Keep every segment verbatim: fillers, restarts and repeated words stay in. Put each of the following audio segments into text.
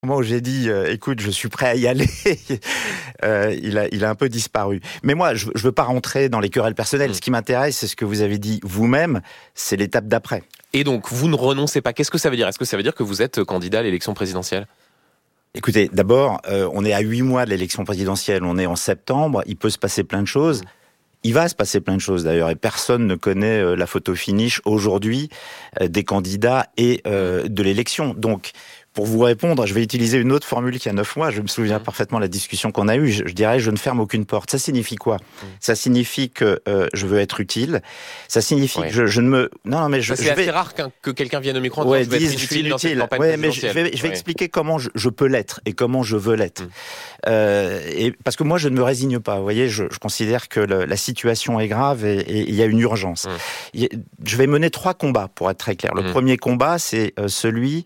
moment où j'ai dit euh, écoute, je suis prêt à y aller, euh, il a il a un peu disparu. Mais moi, je je veux pas rentrer dans les querelles personnelles. Mmh. Ce qui m'intéresse, c'est ce que vous avez dit vous-même, c'est l'étape d'après. Et donc, vous ne renoncez pas. Qu'est-ce que ça veut dire ? Est-ce que ça veut dire que vous êtes candidat à l'élection présidentielle ? Écoutez, d'abord, euh, on est à huit mois de l'élection présidentielle. On est en septembre. Il peut se passer plein de choses. Mmh. Il va se passer plein de choses d'ailleurs, et personne ne connaît euh, la photo finish aujourd'hui euh, des candidats et euh, de l'élection. Donc, pour vous répondre, je vais utiliser une autre formule qu'il y a neuf mois. Je me souviens mmh. parfaitement de la discussion qu'on a eue. Je, je dirais, je ne ferme aucune porte. Ça signifie quoi ? mmh. Ça signifie que euh, je veux être utile. Ça signifie ouais. que je, je ne me... Non, non mais je, c'est je assez vais... rare qu'un, que quelqu'un vienne au micro en ouais, disant je vais disent, être je utile suis dans cette campagne ouais, mais je vais, je vais ouais. expliquer comment je, je peux l'être et comment je veux l'être. Mmh. Euh, et parce que moi, je ne me résigne pas. Vous voyez, je, je considère que le, la situation est grave et il y a une urgence. Mmh. Je vais mener trois combats, pour être très clair. Le mmh. premier combat, c'est euh, celui...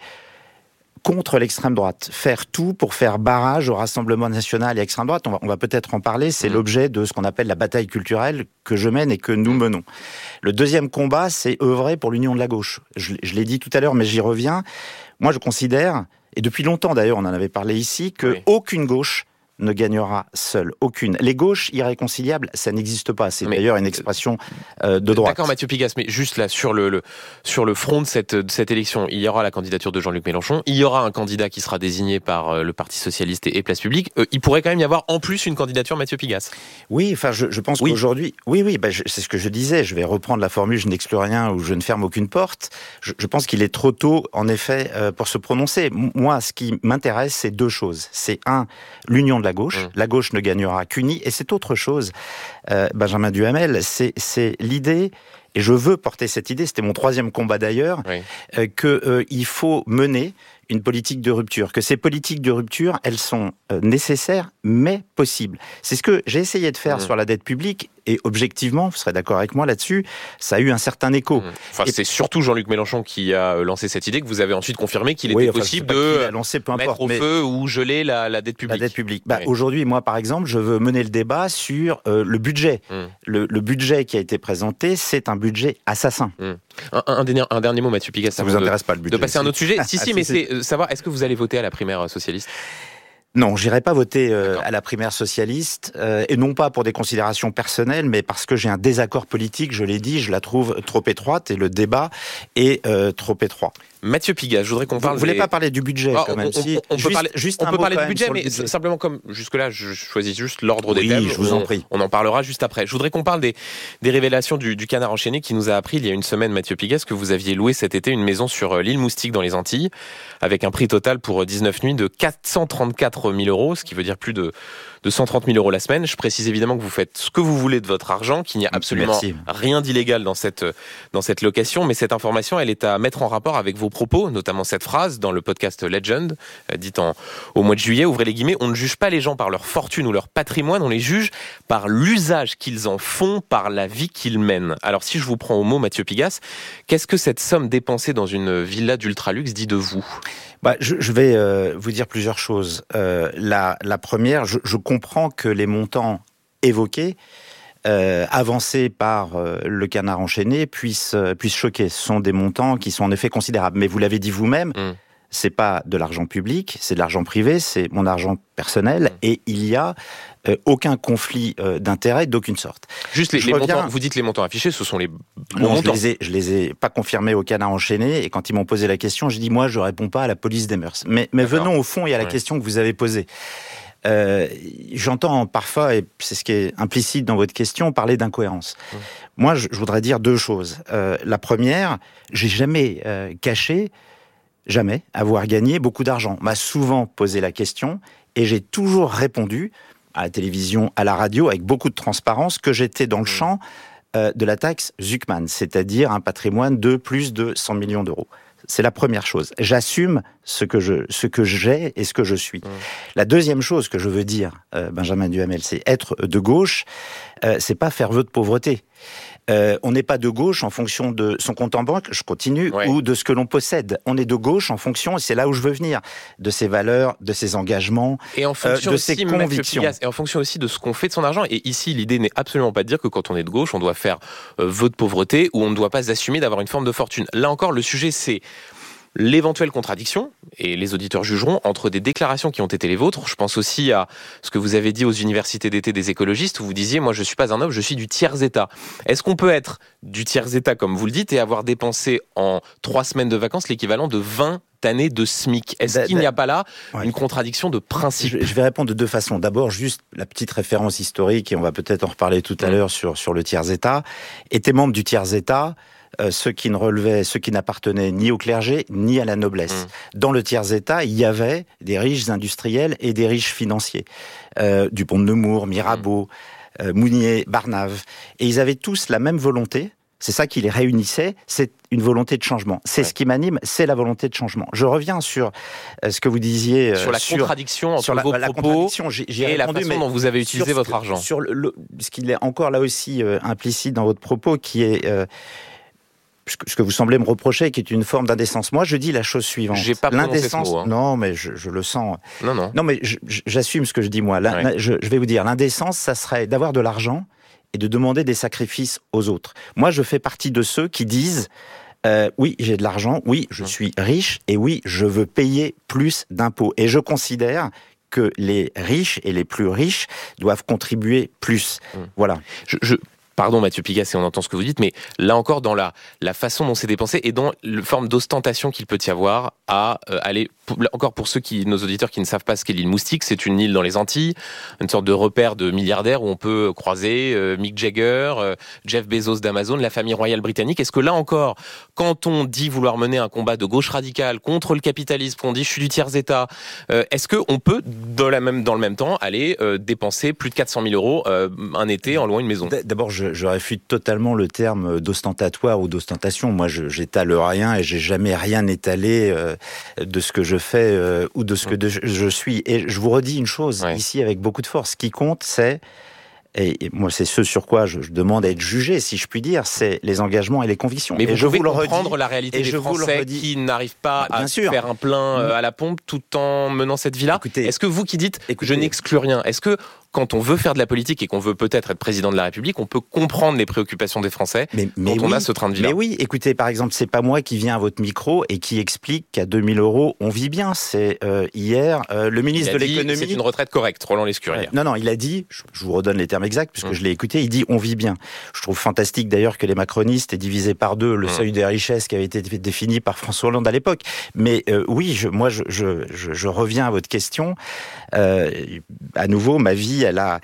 contre l'extrême droite, faire tout pour faire barrage au Rassemblement national et extrême droite. On va, on va peut-être en parler, c'est mmh. l'objet de ce qu'on appelle la bataille culturelle que je mène et que nous menons. Le deuxième combat, c'est œuvrer pour l'union de la gauche. Je, je l'ai dit tout à l'heure, mais j'y reviens. Moi, je considère, et depuis longtemps d'ailleurs, on en avait parlé ici, que oui. aucune gauche ne gagnera seule, aucune. Les gauches irréconciliables, ça n'existe pas. C'est mais d'ailleurs une expression euh, de droite. D'accord, Mathieu Pigasse, mais juste là, sur le, le, sur le front de cette, de cette élection, il y aura la candidature de Jean-Luc Mélenchon, il y aura un candidat qui sera désigné par euh, le Parti Socialiste et, et Place Publique. Euh, il pourrait quand même y avoir en plus une candidature Mathieu Pigasse. Oui, enfin, je, je pense oui. qu'aujourd'hui... Oui, oui, bah, je, c'est ce que je disais. Je vais reprendre la formule « je n'exclus rien » ou « je ne ferme aucune porte ». Je, je pense qu'il est trop tôt, en effet, euh, pour se prononcer. Moi, ce qui m'intéresse, c'est deux choses. C'est un, l'union de la gauche. Mmh. La gauche ne gagnera qu'unie. Et c'est autre chose, euh, Benjamin Duhamel, c'est, c'est l'idée, et je veux porter cette idée, c'était mon troisième combat d'ailleurs, oui. euh, qu'il euh, faut mener une politique de rupture, que ces politiques de rupture, elles sont euh, nécessaires, mais possibles. C'est ce que j'ai essayé de faire mmh. sur la dette publique, et objectivement, vous serez d'accord avec moi là-dessus, ça a eu un certain écho. Mmh. Enfin, et c'est surtout Jean-Luc Mélenchon qui a lancé cette idée, que vous avez ensuite confirmé qu'il oui, était enfin, possible de lancé, peu mettre importe, au feu ou geler la, la dette publique. La dette publique. Bah, oui. Aujourd'hui, moi, par exemple, je veux mener le débat sur euh, le budget. Mmh. Le, le budget qui a été présenté, c'est un budget assassin. Mmh. Un, un, dernier, un dernier mot, Mathieu Pigasse. Ça vous intéresse de, pas le budget de passer à un autre sujet. Si, si, ah, mais c'est, c'est savoir, est-ce que vous allez voter à la primaire socialiste ? Non, j'irai pas voter euh, à la primaire socialiste, euh, et non pas pour des considérations personnelles, mais parce que j'ai un désaccord politique, je l'ai dit, je la trouve trop étroite, et le débat est euh, trop étroit. Mathieu Pigasse, je voudrais qu'on parle... Vous voulez des... pas parler du budget, ah, quand même, on, si. On, on juste, peut parler, juste on un peut mot parler du budget, le mais budget. Simplement, comme jusque-là, je choisis juste l'ordre oui, des thèmes. je vous en prie. On, on en parlera juste après. Je voudrais qu'on parle des, des révélations du, du Canard enchaîné qui nous a appris il y a une semaine, Mathieu Pigasse, que vous aviez loué cet été une maison sur l'île Moustique dans les Antilles, avec un prix total pour dix-neuf nuits de quatre cent trente-quatre mille euros, ce qui veut dire plus de, de cent trente mille euros la semaine. Je précise évidemment que vous faites ce que vous voulez de votre argent, qu'il n'y a absolument Merci. rien d'illégal dans cette, dans cette location, mais cette information, elle est à mettre en rapport avec vos propos, notamment cette phrase dans le podcast Legend, dite en, au mois de juillet, ouvrez les guillemets, on ne juge pas les gens par leur fortune ou leur patrimoine, on les juge par l'usage qu'ils en font, par la vie qu'ils mènent. Alors si je vous prends au mot, Mathieu Pigasse, qu'est-ce que cette somme dépensée dans une villa d'ultraluxe dit de vous ? Bah, je, je vais euh, vous dire plusieurs choses. Euh, la, la première, je, je comprends que les montants évoqués, Euh, avancés par euh, le Canard enchaîné puissent, euh, puissent choquer. Ce sont des montants qui sont en effet considérables. Mais vous l'avez dit vous-même, mmh. c'est pas de l'argent public, c'est de l'argent privé, c'est mon argent personnel, mmh. et il y a euh, aucun conflit euh, d'intérêt d'aucune sorte. Juste les, les reviens... montants, vous dites les montants affichés, ce sont les bons non, montants. Je les ai, je les ai pas confirmés au Canard enchaîné, et quand ils m'ont posé la question, j'ai dit moi je réponds pas à la police des mœurs. Mais, mais venons au fond et à la ouais. question que vous avez posée. Euh, j'entends parfois, et c'est ce qui est implicite dans votre question, parler d'incohérence. Mmh. Moi, je, je voudrais dire deux choses. Euh, la première, j'ai jamais euh, caché, jamais, avoir gagné beaucoup d'argent. On m'a souvent posé la question, et j'ai toujours répondu, à la télévision, à la radio, avec beaucoup de transparence, que j'étais dans le mmh. champ euh, de la taxe Zuckman, c'est-à-dire un patrimoine de plus de cent millions d'euros. C'est la première chose. J'assume ce que je, ce que j'ai et ce que je suis. Mmh. La deuxième chose que je veux dire, euh, Benjamin Duhamel, c'est être de gauche, euh, c'est pas faire vœu de pauvreté. Euh, on n'est pas de gauche en fonction de son compte en banque, je continue, ouais. ou de ce que l'on possède. On est de gauche en fonction, et c'est là où je veux venir, de ses valeurs, de ses engagements, et en fonction euh, de aussi, ses convictions. Pigasse, et en fonction aussi de ce qu'on fait de son argent. Et ici, l'idée n'est absolument pas de dire que quand on est de gauche, on doit faire euh, vœu de pauvreté, ou on ne doit pas assumer d'avoir une forme de fortune. Là encore, le sujet, c'est l'éventuelle contradiction, et les auditeurs jugeront, entre des déclarations qui ont été les vôtres. Je pense aussi à ce que vous avez dit aux universités d'été des écologistes, où vous disiez, moi je suis pas un noble, je suis du tiers-état. Est-ce qu'on peut être du tiers-état, comme vous le dites, et avoir dépensé en trois semaines de vacances l'équivalent de vingt années de SMIC? Est-ce qu'il n'y a pas là une contradiction de principe? je, je vais répondre de deux façons. D'abord, juste la petite référence historique, et on va peut-être en reparler tout à mmh. l'heure sur, sur le tiers-état. Étaient membres du tiers-état Euh, ceux qui ne relevaient, ceux qui n'appartenaient ni au clergé ni à la noblesse. Mmh. Dans le tiers-état, il y avait des riches industriels et des riches financiers. Euh, Dupont de Nemours, Mirabeau, mmh. euh, Mounier, Barnave. Et ils avaient tous la même volonté. C'est ça qui les réunissait, c'est une volonté de changement. C'est ouais. ce qui m'anime, c'est la volonté de changement. Je reviens sur euh, ce que vous disiez... Euh, sur la sur, contradiction entre sur la, vos la propos j'ai, j'ai et répondu, la façon dont vous avez utilisé votre que, argent. Sur le, le, ce qu'il est encore là aussi euh, implicite dans votre propos, qui est... Euh, ce que vous semblez me reprocher, qui est une forme d'indécence. Moi, je dis la chose suivante. J'ai pas prononcé ce mot, hein. Non, mais je, je le sens. Non, non. Non, mais je, j'assume ce que je dis, moi. Là, ouais. je, je vais vous dire, l'indécence, ça serait d'avoir de l'argent et de demander des sacrifices aux autres. Moi, je fais partie de ceux qui disent... Euh, oui, j'ai de l'argent, oui, je suis riche, et oui, je veux payer plus d'impôts. Et je considère que les riches et les plus riches doivent contribuer plus. Mmh. Voilà. Je... je... Pardon Mathieu Pigasse, et on entend ce que vous dites, mais là encore dans la, la façon dont c'est dépensé et dans la forme d'ostentation qu'il peut y avoir à euh, aller, pour, encore pour ceux qui, nos auditeurs qui ne savent pas ce qu'est l'île Moustique, c'est une île dans les Antilles, une sorte de repère de milliardaires où on peut croiser euh, Mick Jagger, euh, Jeff Bezos d'Amazon, la famille royale britannique. Est-ce que là encore, quand on dit vouloir mener un combat de gauche radicale contre le capitalisme, qu'on dit je suis du tiers-état, euh, est-ce qu'on peut dans, la même, dans le même temps aller euh, dépenser plus de quatre cent mille euros euh, un été en louant une maison? D'abord, je Je, je réfute totalement le terme d'ostentatoire ou d'ostentation. Moi, je, j'étale rien et j'ai jamais rien étalé euh, de ce que je fais euh, ou de ce que de, je, je suis. Et je vous redis une chose ouais. ici avec beaucoup de force. Ce qui compte, c'est et moi, c'est ce sur quoi je, je demande à être jugé, si je puis dire, c'est les engagements et les convictions. Mais vous et pouvez je vous comprendre redis, la réalité des Français qui n'arrivent pas bah, à sûr. faire un plein euh, à la pompe tout en menant cette vie-là. Écoutez, est-ce que vous qui dites écoutez, je n'exclus rien, est-ce que quand on veut faire de la politique et qu'on veut peut-être être président de la République, on peut comprendre les préoccupations des Français mais, mais quand oui, on a ce train de vie-là? Mais oui, écoutez, par exemple, c'est pas moi qui viens à votre micro et qui explique qu'à deux mille euros, on vit bien. C'est euh, hier, euh, le ministre de l'économie... C'est une retraite correcte, Roland Lescure. Ouais, non, non, il a dit, je, je vous redonne les termes exacts, puisque mmh. je l'ai écouté, il dit on vit bien. Je trouve fantastique d'ailleurs que les macronistes aient divisé par deux le mmh. seuil des richesses qui avait été défini par François Hollande à l'époque. Mais euh, oui, je, moi, je, je, je, je reviens à votre question. Euh, à nouveau, ma vie, elle a...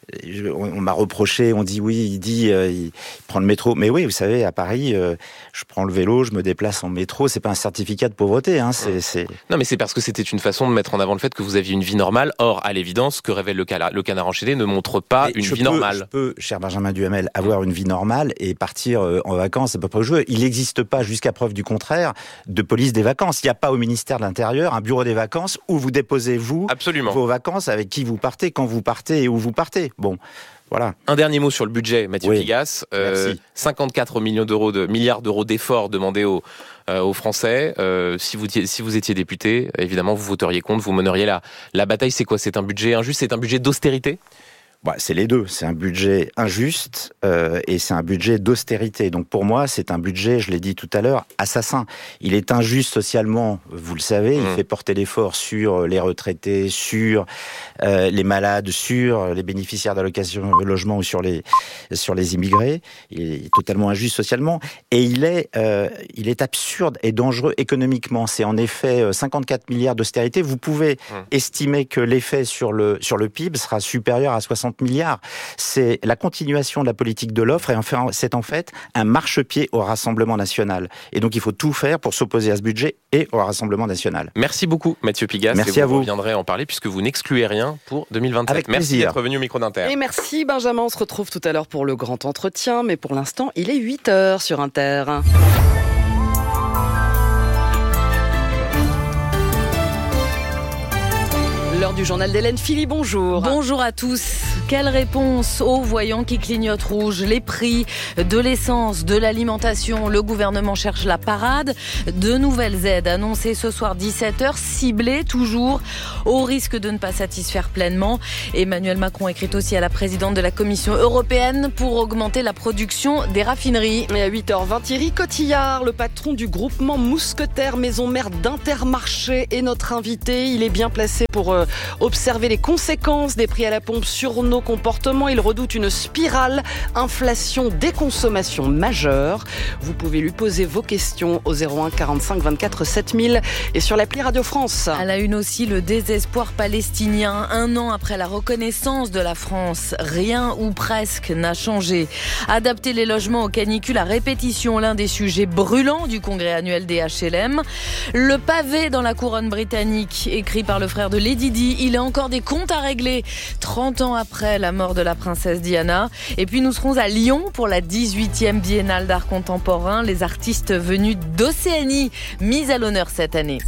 On m'a reproché, on dit oui, il dit, euh, il prend le métro. Mais oui, vous savez, à Paris, euh, je prends le vélo, je me déplace en métro. C'est pas un certificat de pauvreté. Hein, c'est, c'est... Non, mais c'est parce que c'était une façon de mettre en avant le fait que vous aviez une vie normale. Or, à l'évidence, ce que révèle le, cala- le Canard enchaîné ne montre pas mais une vie peux, normale. Je peux, cher Benjamin Duhamel, avoir une vie normale et partir euh, en vacances, c'est pas pour jouer. Il n'existe pas, jusqu'à preuve du contraire, de police des vacances. Il n'y a pas au ministère de l'Intérieur un bureau des vacances où vous déposez, vous, Absolument. vos vacances, avec qui vous partez, quand vous partez et où vous partez. Bon. Voilà. Un dernier mot sur le budget, Mathieu oui. Pigasse. Euh, cinquante-quatre millions d'euros de milliards d'euros d'efforts demandés aux, euh, aux Français. Euh, si vous si vous étiez député, évidemment, vous voteriez contre, vous meneriez la la bataille. C'est quoi? C'est un budget injuste? C'est un budget d'austérité? Bah, c'est les deux. C'est un budget injuste euh, et c'est un budget d'austérité. Donc pour moi, c'est un budget, je l'ai dit tout à l'heure, assassin. Il est injuste socialement, vous le savez. Mmh. Il fait porter l'effort sur les retraités, sur euh, les malades, sur les bénéficiaires d'allocations de logement ou sur les sur les immigrés. Il est totalement injuste socialement et il est euh, il est absurde et dangereux économiquement. C'est en effet cinquante-quatre milliards d'austérité. Vous pouvez mmh. estimer que l'effet sur le sur le P I B sera supérieur à soixante milliards. C'est la continuation de la politique de l'offre et enfin, c'est en fait un marchepied au Rassemblement national. Et donc il faut tout faire pour s'opposer à ce budget et au Rassemblement national. Merci beaucoup Mathieu Pigasse. Merci et à vous. Vous reviendrez en parler puisque vous n'excluez rien pour deux mille vingt-sept. Avec merci plaisir. d'être venu au micro d'Inter. Et merci Benjamin, on se retrouve tout à l'heure pour le grand entretien, mais pour l'instant il est huit heures sur Inter. L'heure du journal d'Hélène Philly, bonjour. Bonjour à tous. Quelle réponse aux voyants qui clignotent rouge? Les prix de l'essence, de l'alimentation. Le gouvernement cherche la parade. De nouvelles aides annoncées ce soir dix-sept heures, ciblées toujours au risque de ne pas satisfaire pleinement. Emmanuel Macron écrit aussi à la présidente de la Commission européenne pour augmenter la production des raffineries. Et à huit heures vingt, Thierry Cotillard, le patron du groupement Mousquetaire Maison Mère d'Intermarché, est notre invité. Il est bien placé pour euh, observer les conséquences des prix à la pompe sur nos comportements. Il redoute une spirale inflation déconsommation majeure. Vous pouvez lui poser vos questions au zéro un quarante-cinq vingt-quatre sept mille et sur l'appli Radio France. À la une aussi, le désespoir palestinien. Un an après la reconnaissance de la France, rien ou presque n'a changé. Adapter les logements aux canicules à répétition, l'un des sujets brûlants du congrès annuel des H L M. Le pavé dans la couronne britannique, écrit par le frère de Lady Di. Il a encore des comptes à régler trente ans après la mort de la princesse Diana. Et puis nous serons à Lyon pour la dix-huitième biennale d'art contemporain. Les artistes venus d'Océanie mis à l'honneur cette année.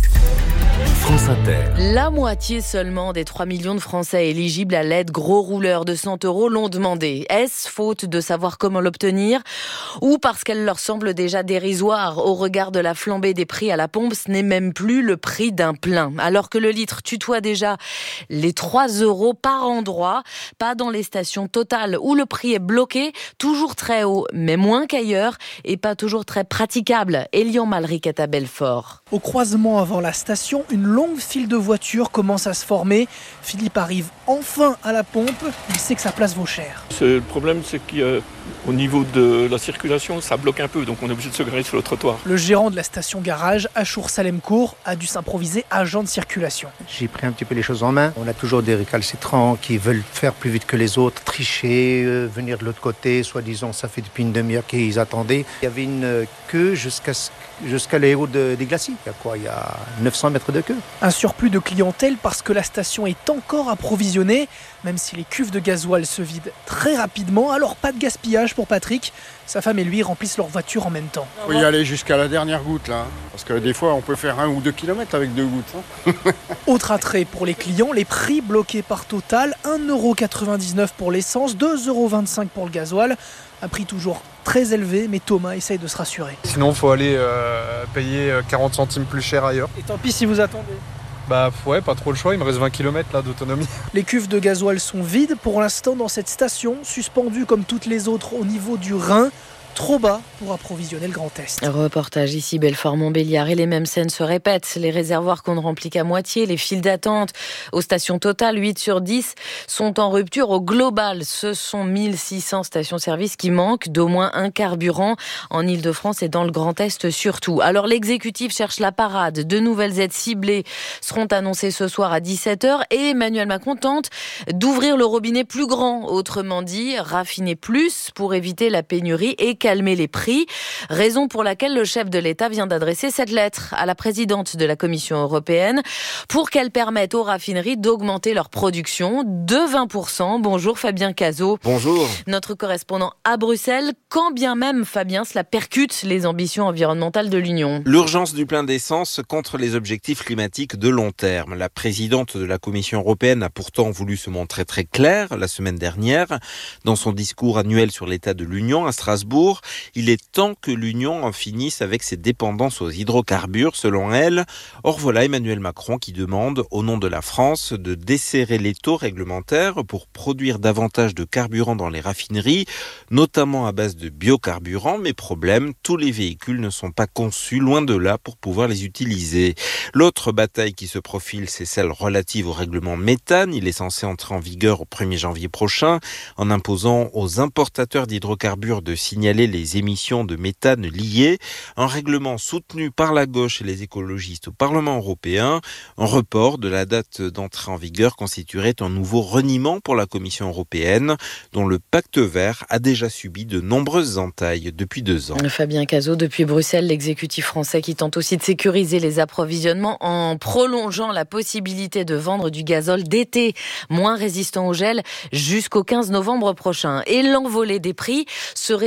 France Inter. La moitié seulement des trois millions de Français éligibles à l'aide gros rouleur de cent euros l'ont demandé. Est-ce faute de savoir comment l'obtenir ou parce qu'elle leur semble déjà dérisoire au regard de la flambée des prix à la pompe? Ce n'est même plus le prix d'un plein. Alors que le litre tutoie déjà les trois euros par endroit, pas dans les stations Total où le prix est bloqué, toujours très haut, mais moins qu'ailleurs et pas toujours très praticable. Elian Malric est à Belfort. Au croisement avant la station, une longue file de voitures commence à se former. Philippe arrive enfin à la pompe. Il sait que sa place vaut cher. Le problème, c'est qu'au niveau de la circulation, ça bloque un peu. Donc on est obligé de se garer sur le trottoir. Le gérant de la station garage, Achour Salemcourt, a dû s'improviser agent de circulation. J'ai pris un petit peu les choses en main. On a toujours des récalcitrants qui veulent faire plus vite que les autres, tricher, euh, venir de l'autre côté. Soi-disant, ça fait depuis une demi-heure qu'ils attendaient. Il y avait une queue jusqu'à, jusqu'à l'aéro de, des glaciers. Il y a quoi? Il y a neuf cents mètres de queue. Un surplus de clientèle parce que la station est encore approvisionnée, même si les cuves de gasoil se vident très rapidement. Alors pas de gaspillage pour Patrick. Sa femme et lui remplissent leur voiture en même temps. Il faut y aller jusqu'à la dernière goutte là, parce que des fois on peut faire un ou deux kilomètres avec deux gouttes. Hein. Autre attrait pour les clients, les prix bloqués par Total, un euro quatre-vingt-dix-neuf pour l'essence, deux euros vingt-cinq pour le gasoil. Un prix toujours très élevé, mais Thomas essaye de se rassurer. Sinon, il faut aller euh, payer quarante centimes plus cher ailleurs. Et tant pis si vous attendez. Bah ouais, pas trop le choix, il me reste vingt kilomètres là d'autonomie. Les cuves de gasoil sont vides pour l'instant dans cette station, suspendue comme toutes les autres au niveau du Rhin. Trop bas pour approvisionner le Grand Est. Reportage ici, Belfort-Montbéliard. Et les mêmes scènes se répètent. Les réservoirs qu'on ne remplit qu'à moitié, les files d'attente aux stations Total, huit sur dix, sont en rupture au global. Ce sont mille six cents stations-service qui manquent d'au moins un carburant en Ile-de-France et dans le Grand Est surtout. Alors l'exécutif cherche la parade. De nouvelles aides ciblées seront annoncées ce soir à dix-sept heures et Emmanuel Macron tente d'ouvrir le robinet plus grand. Autrement dit, raffiner plus pour éviter la pénurie et calmer les prix, raison pour laquelle le chef de l'État vient d'adresser cette lettre à la présidente de la Commission européenne pour qu'elle permette aux raffineries d'augmenter leur production de vingt pour cent. Bonjour Fabien Cazot. Bonjour. Notre correspondant à Bruxelles, quand bien même Fabien, cela percute les ambitions environnementales de l'Union. L'urgence du plein d'essence contre les objectifs climatiques de long terme. La présidente de la Commission européenne a pourtant voulu se montrer très claire la semaine dernière dans son discours annuel sur l'état de l'Union à Strasbourg. Il est temps que l'Union en finisse avec ses dépendances aux hydrocarbures, selon elle. Or voilà Emmanuel Macron qui demande, au nom de la France, de desserrer les taux réglementaires pour produire davantage de carburant dans les raffineries, notamment à base de biocarburants. Mais problème, tous les véhicules ne sont pas conçus, loin de là, pour pouvoir les utiliser. L'autre bataille qui se profile, c'est celle relative au règlement méthane. Il est censé entrer en vigueur au premier janvier prochain, en imposant aux importateurs d'hydrocarbures de signaler les émissions de méthane liées. Un règlement soutenu par la gauche et les écologistes au Parlement européen. Un report de la date d'entrée en vigueur constituerait un nouveau reniement pour la Commission européenne, dont le pacte vert a déjà subi de nombreuses entailles depuis deux ans. Fabien Cazot, depuis Bruxelles, l'exécutif français qui tente aussi de sécuriser les approvisionnements en prolongeant la possibilité de vendre du gazole d'été moins résistant au gel jusqu'au quinze novembre prochain. Et l'envolée des prix se répercute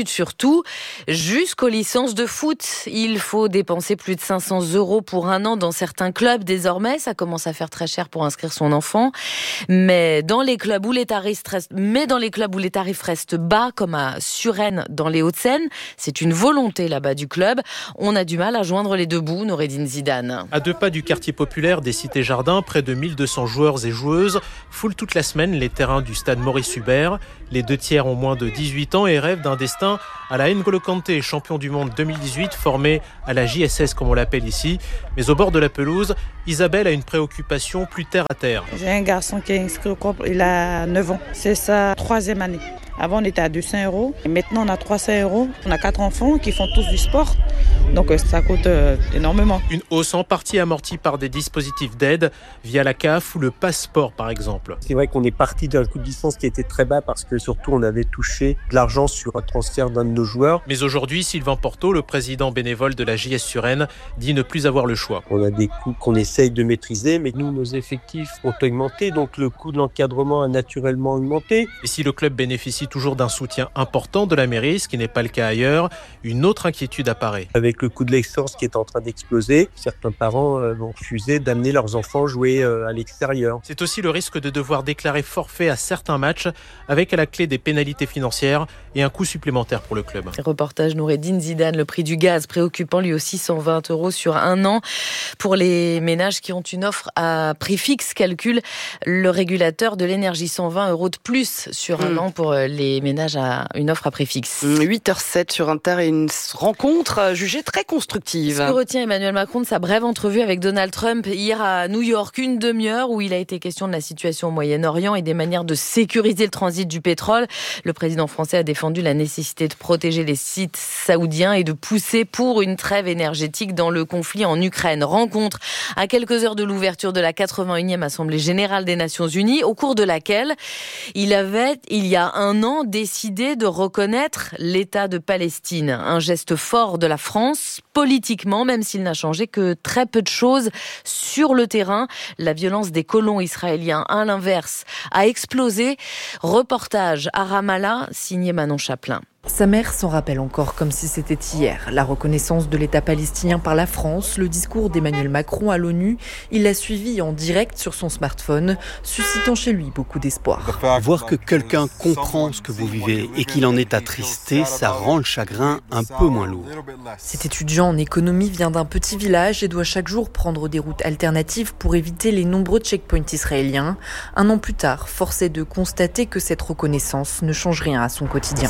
inquiétude surtout jusqu'aux licences de foot. Il faut dépenser plus de cinq cents euros pour un an dans certains clubs désormais. Ça commence à faire très cher pour inscrire son enfant. Mais dans les clubs où les tarifs restent, mais dans les clubs où les tarifs restent bas, comme à Suresnes dans les Hauts-de-Seine, c'est une volonté là-bas du club. On a du mal à joindre les deux bouts, Noureddine Zidane. À deux pas du quartier populaire des Cités-Jardins, près de mille deux cents joueurs et joueuses foulent toute la semaine les terrains du stade Maurice Hubert. Les deux tiers ont moins de dix-huit ans et rêvent d'un destin à la N'Golo Kanté, champion du monde deux mille dix-huit, formé à la J S S comme on l'appelle ici. Mais au bord de la pelouse, Isabelle a une préoccupation plus terre à terre. J'ai un garçon qui est inscrit au club, il a neuf ans. C'est sa troisième année. Avant, on était à deux cents euros. Et maintenant, on a trois cents euros. On a quatre enfants qui font tous du sport. Donc, ça coûte euh, énormément. Une hausse en partie amortie par des dispositifs d'aide via la C A F ou le passeport, par exemple. C'est vrai qu'on est parti d'un coût de licence qui était très bas parce que surtout, on avait touché de l'argent sur un transfert d'un de nos joueurs. Mais aujourd'hui, Sylvain Porto, le président bénévole de la J S Suresnes, dit ne plus avoir le choix. On a des coûts qu'on essaye de maîtriser, mais nous, nos effectifs ont augmenté. Donc, le coût de l'encadrement a naturellement augmenté. Et si le club bénéficie toujours d'un soutien important de la mairie, ce qui n'est pas le cas ailleurs, une autre inquiétude apparaît. Avec le coût de l'essence qui est en train d'exploser, certains parents vont refuser d'amener leurs enfants jouer à l'extérieur. C'est aussi le risque de devoir déclarer forfait à certains matchs, avec à la clé des pénalités financières et un coût supplémentaire pour le club. Reportage Noureddine Zidane, le prix du gaz préoccupant lui aussi cent vingt euros sur un an. Pour les ménages qui ont une offre à prix fixe, calcule le régulateur de l'énergie, cent vingt euros de plus sur un mmh. an pour les ménages à une offre à prix fixe. huit heures sept sur Inter et une rencontre jugée très constructive. Ce que retient Emmanuel Macron de sa brève entrevue avec Donald Trump hier à New York, une demi-heure où il a été question de la situation au Moyen-Orient et des manières de sécuriser le transit du pétrole. Le président français a défendu la nécessité de protéger les sites saoudiens et de pousser pour une trêve énergétique dans le conflit en Ukraine. Rencontre à quelques heures de l'ouverture de la quatre-vingt-unième Assemblée générale des Nations Unies, au cours de laquelle il avait, il y a un an, décidé de reconnaître l'État de Palestine. Un geste fort de la France, politiquement, même s'il n'a changé que très peu de choses sur le terrain. La violence des colons israéliens, à l'inverse, a explosé. Reportage à Ramallah, signé Manon Chaplin. Sa mère s'en rappelle encore comme si c'était hier. La reconnaissance de l'État palestinien par la France, le discours d'Emmanuel Macron à l'ONU, il l'a suivi en direct sur son smartphone, suscitant chez lui beaucoup d'espoir. Voir que quelqu'un comprend ce que vous vivez et qu'il en est attristé, ça rend le chagrin un peu moins lourd. Cet étudiant en économie vient d'un petit village et doit chaque jour prendre des routes alternatives pour éviter les nombreux checkpoints israéliens. Un an plus tard, force est de constater que cette reconnaissance ne change rien à son quotidien.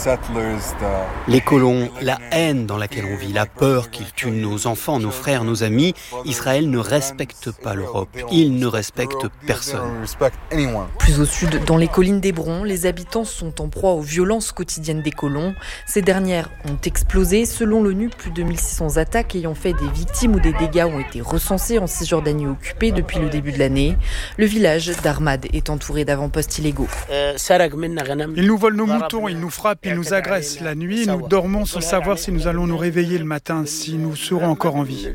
Les colons, la haine dans laquelle on vit, la peur qu'ils tuent nos enfants, nos frères, nos amis, Israël ne respecte pas l'Europe. Il ne respecte personne. Plus au sud, dans les collines d'Hébron, les habitants sont en proie aux violences quotidiennes des colons. Ces dernières ont explosé. Selon l'ONU, plus de mille six cents attaques ayant fait des victimes ou des dégâts ont été recensés en Cisjordanie occupée depuis le début de l'année. Le village d'Armad est entouré d'avant-postes illégaux. Ils nous volent nos moutons, ils nous frappent, ils nous agressent. La nuit, nous dormons sans savoir si nous allons nous réveiller le matin, si nous serons encore en vie.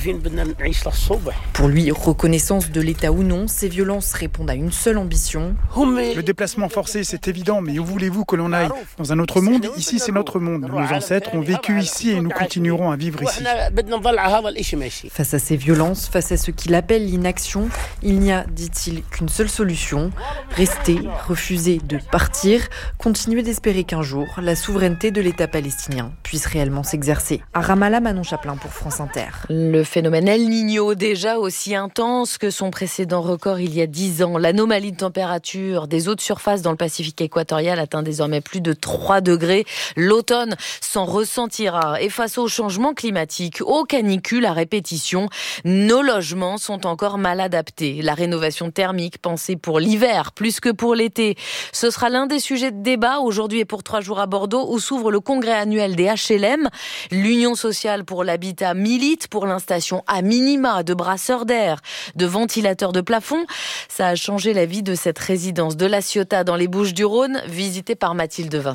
Pour lui, reconnaissance de l'État ou non, ces violences répondent à une seule ambition. Le déplacement forcé, c'est évident, mais où voulez-vous que l'on aille ? Dans un autre monde ? Ici, c'est notre monde. Nos ancêtres ont vécu ici et nous continuerons à vivre ici. Face à ces violences, face à ce qu'il appelle l'inaction, il n'y a, dit-il, qu'une seule solution. Rester, refuser de partir, continuer d'espérer qu'un jour, la souveraineté de l'État palestinien puisse réellement s'exercer. À Ramallah, Manon Chaplin pour France Inter. Le phénomène El Niño, déjà aussi intense que son précédent record il y a dix ans. L'anomalie de température des eaux de surface dans le Pacifique équatorial atteint désormais plus de trois degrés. L'automne s'en ressentira. Et face au changement climatique, aux canicules à répétition, nos logements sont encore mal adaptés. La rénovation thermique pensée pour l'hiver plus que pour l'été. Ce sera l'un des sujets de débat aujourd'hui et pour trois jours à Bordeaux, où s'ouvre le congrès annuel des H L M. L'Union sociale pour l'habitat milite pour l'installation à minima de brasseurs d'air, de ventilateurs de plafond. Ça a changé la vie de cette résidence de La Ciotat dans les Bouches-du-Rhône, visitée par Mathilde Vinceneux.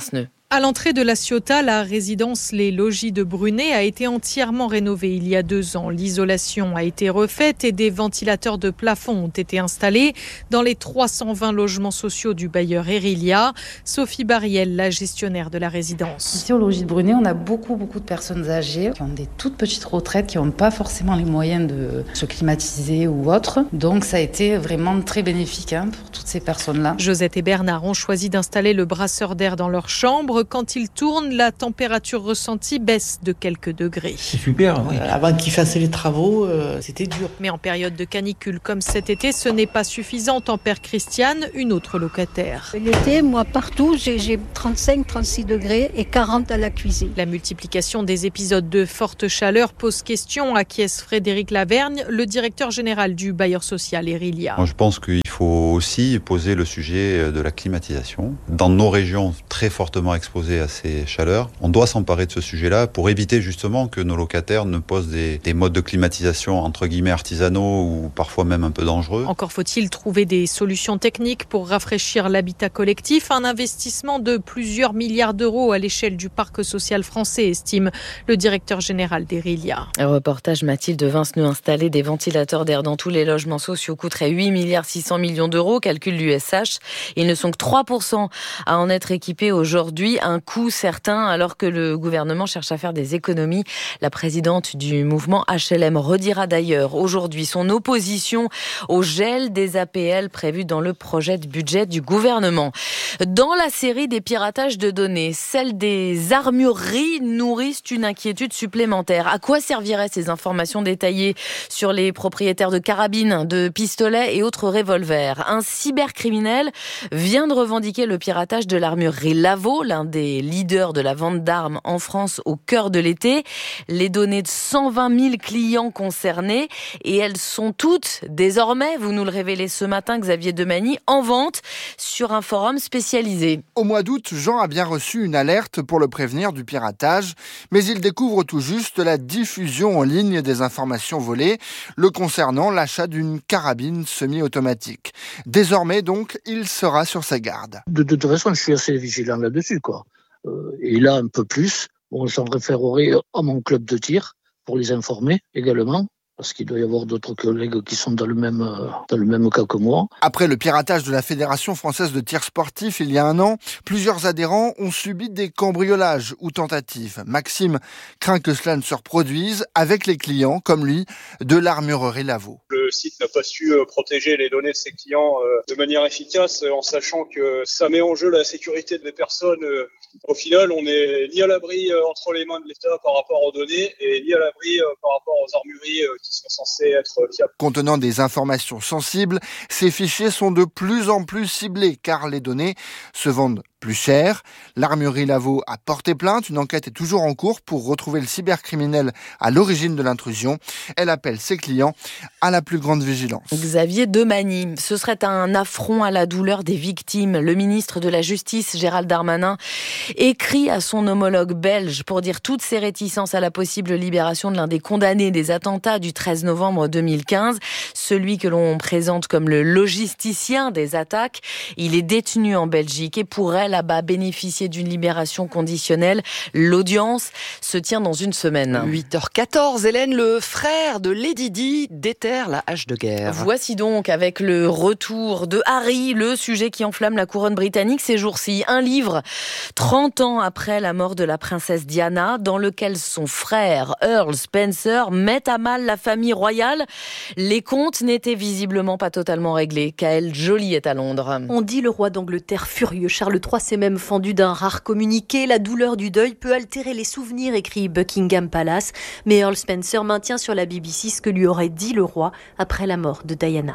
À l'entrée de la Ciotat, la résidence Les Logis de Brunet a été entièrement rénovée il y a deux ans. L'isolation a été refaite et des ventilateurs de plafond ont été installés dans les trois cent vingt logements sociaux du bailleur Erilia. Sophie Bariel, la gestionnaire de la résidence. Ici au Logis de Brunet, on a beaucoup beaucoup de personnes âgées qui ont des toutes petites retraites, qui n'ont pas forcément les moyens de se climatiser ou autre. Donc ça a été vraiment très bénéfique hein, pour toutes ces personnes-là. Josette et Bernard ont choisi d'installer le brasseur d'air dans leur chambre. Quand il tourne, la température ressentie baisse de quelques degrés. C'est super. Oui. Euh, avant qu'ils fassent les travaux, euh, c'était dur. Mais en période de canicule comme cet été, ce n'est pas suffisant, tempère Christiane, une autre locataire. L'été, moi, partout, j'ai, j'ai trente-cinq trente-six degrés et quarante à la cuisine. La multiplication des épisodes de forte chaleur pose question, acquiesce Frédéric Lavergne, le directeur général du bailleur social Erilia. Moi, je pense qu'il faut aussi poser le sujet de la climatisation. Dans nos régions très fortement exposées à ces chaleurs, on doit s'emparer de ce sujet-là pour éviter justement que nos locataires ne posent des, des modes de climatisation entre guillemets artisanaux ou parfois même un peu dangereux. Encore faut-il trouver des solutions techniques pour rafraîchir l'habitat collectif. Un investissement de plusieurs milliards d'euros à l'échelle du parc social français, estime le directeur général d'Erilia. Un reportage Mathilde Vinceneux. Installer des ventilateurs d'air dans tous les logements sociaux coûterait huit milliards six cents millions d'euros, calcule l'U S H. Ils ne sont que trois pour cent à en être équipés aujourd'hui. Un coût certain alors que le gouvernement cherche à faire des économies. La présidente du mouvement H L M redira d'ailleurs aujourd'hui son opposition au gel des A P L prévu dans le projet de budget du gouvernement. Dans la série des piratages de données, celle des armureries nourrissent une inquiétude supplémentaire. À quoi serviraient ces informations détaillées sur les propriétaires de carabines, de pistolets et autres revolvers? Un cybercriminel vient de revendiquer le piratage de l'armurerie Lavaux, l'un des leaders de la vente d'armes en France au cœur de l'été. Les données de cent vingt mille clients concernés et elles sont toutes désormais, vous nous le révélez ce matin Xavier Demagny, en vente sur un forum spécialisé. Au mois d'août, Jean a bien reçu une alerte pour le prévenir du piratage, mais il découvre tout juste la diffusion en ligne des informations volées, le concernant l'achat d'une carabine semi-automatique. Désormais donc, il sera sur ses gardes. De, de toute façon, je suis assez vigilant là-dessus, quoi. Euh, et là, un peu plus, on s'en référerait à mon club de tir pour les informer également, parce qu'il doit y avoir d'autres collègues qui sont dans le même, dans le même cas que moi. Après le piratage de la Fédération française de tir sportif il y a un an, plusieurs adhérents ont subi des cambriolages ou tentatives. Maxime craint que cela ne se reproduise avec les clients, comme lui, de l'armurerie Lavaux. Le site n'a pas su protéger les données de ses clients de manière efficace, en sachant que ça met en jeu la sécurité des personnes. Au final, on n'est ni à l'abri entre les mains de l'État par rapport aux données et ni à l'abri par rapport aux armureries qui sont censées être fiables. Contenant des informations sensibles, ces fichiers sont de plus en plus ciblés car les données se vendent plus cher. L'armurerie Lavaux a porté plainte. Une enquête est toujours en cours pour retrouver le cybercriminel à l'origine de l'intrusion. Elle appelle ses clients à la plus grande vigilance. Xavier Demagny, ce serait un affront à la douleur des victimes. Le ministre de la Justice, Gérald Darmanin, écrit à son homologue belge pour dire toutes ses réticences à la possible libération de l'un des condamnés des attentats du treize novembre deux mille quinze. Celui que l'on présente comme le logisticien des attaques. Il est détenu en Belgique et pourrait là-bas bénéficier d'une libération conditionnelle. L'audience se tient dans une semaine. huit heures quatorze, Hélène, le frère de Lady Di déterre la hache de guerre. Voici donc, avec le retour de Harry, le sujet qui enflamme la couronne britannique ces jours-ci. Un livre, trente ans après la mort de la princesse Diana, dans lequel son frère, Earl Spencer, met à mal la famille royale. Les comptes n'étaient visiblement pas totalement réglés. Kaël Joly est à Londres. On dit le roi d'Angleterre furieux. Charles trois s'est même fendu d'un rare communiqué. La douleur du deuil peut altérer les souvenirs, écrit Buckingham Palace. Mais Earl Spencer maintient sur la B B C ce que lui aurait dit le roi après la mort de Diana.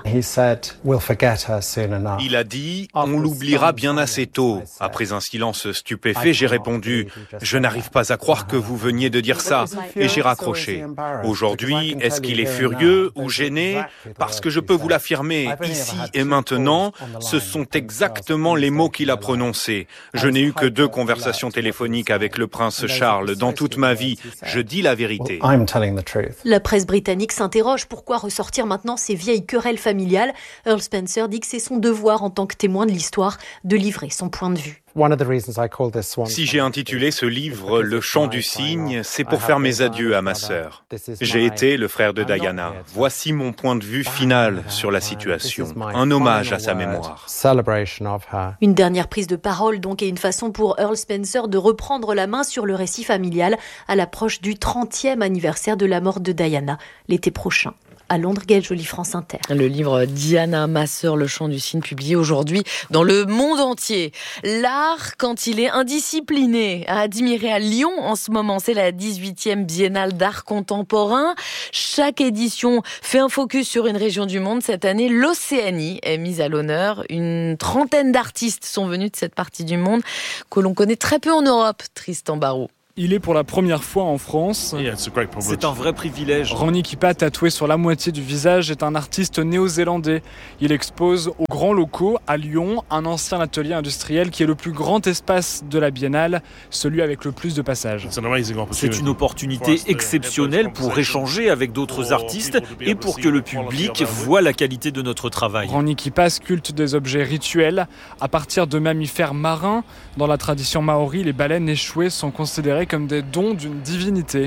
Il a dit « On l'oubliera bien assez tôt ». Après un silence stupéfait, j'ai répondu « Je n'arrive pas à croire que vous veniez de dire ça ». Et j'ai raccroché. Aujourd'hui, est-ce qu'il est furieux ou gêné ? Parce que je peux vous l'affirmer, ici et maintenant, ce sont exactement les mots qu'il a prononcés. Je n'ai eu que deux conversations téléphoniques avec le prince Charles dans toute ma vie. Je dis la vérité. La presse britannique s'interroge. Pourquoi ressortir maintenant ces vieilles querelles familiales ? Earl Spencer dit que c'est son devoir en tant que témoin de l'histoire de livrer son point de vue. Si j'ai intitulé ce livre « Le chant du cygne », c'est pour faire mes adieux à ma sœur. J'ai été le frère de Diana. Voici mon point de vue final sur la situation. Un hommage à sa mémoire. Une dernière prise de parole donc et une façon pour Earl Spencer de reprendre la main sur le récit familial à l'approche du trentième anniversaire de la mort de Diana l'été prochain. À Londres, Gaëlle Joly, France Inter. Le livre Diana, ma sœur, le chant du cygne, publié aujourd'hui dans le monde entier. L'art, quand il est indiscipliné, à admirer à Lyon en ce moment. C'est la dix-huitième biennale d'art contemporain. Chaque édition fait un focus sur une région du monde. Cette année, l'Océanie est mise à l'honneur. Une trentaine d'artistes sont venus de cette partie du monde que l'on connaît très peu en Europe. Tristan Barraud. Il est pour la première fois en France. C'est un vrai privilège. Ronnie Kippa, tatoué sur la moitié du visage, est un artiste néo-zélandais. Il expose aux Grands Locaux, à Lyon, un ancien atelier industriel qui est le plus grand espace de la biennale, celui avec le plus de passages. C'est une opportunité exceptionnelle pour échanger avec d'autres artistes et pour que le public voit la qualité de notre travail. Ronnie Kippa sculpte des objets rituels à partir de mammifères marins. Dans la tradition maori, les baleines échouées sont considérées comme des dons d'une divinité.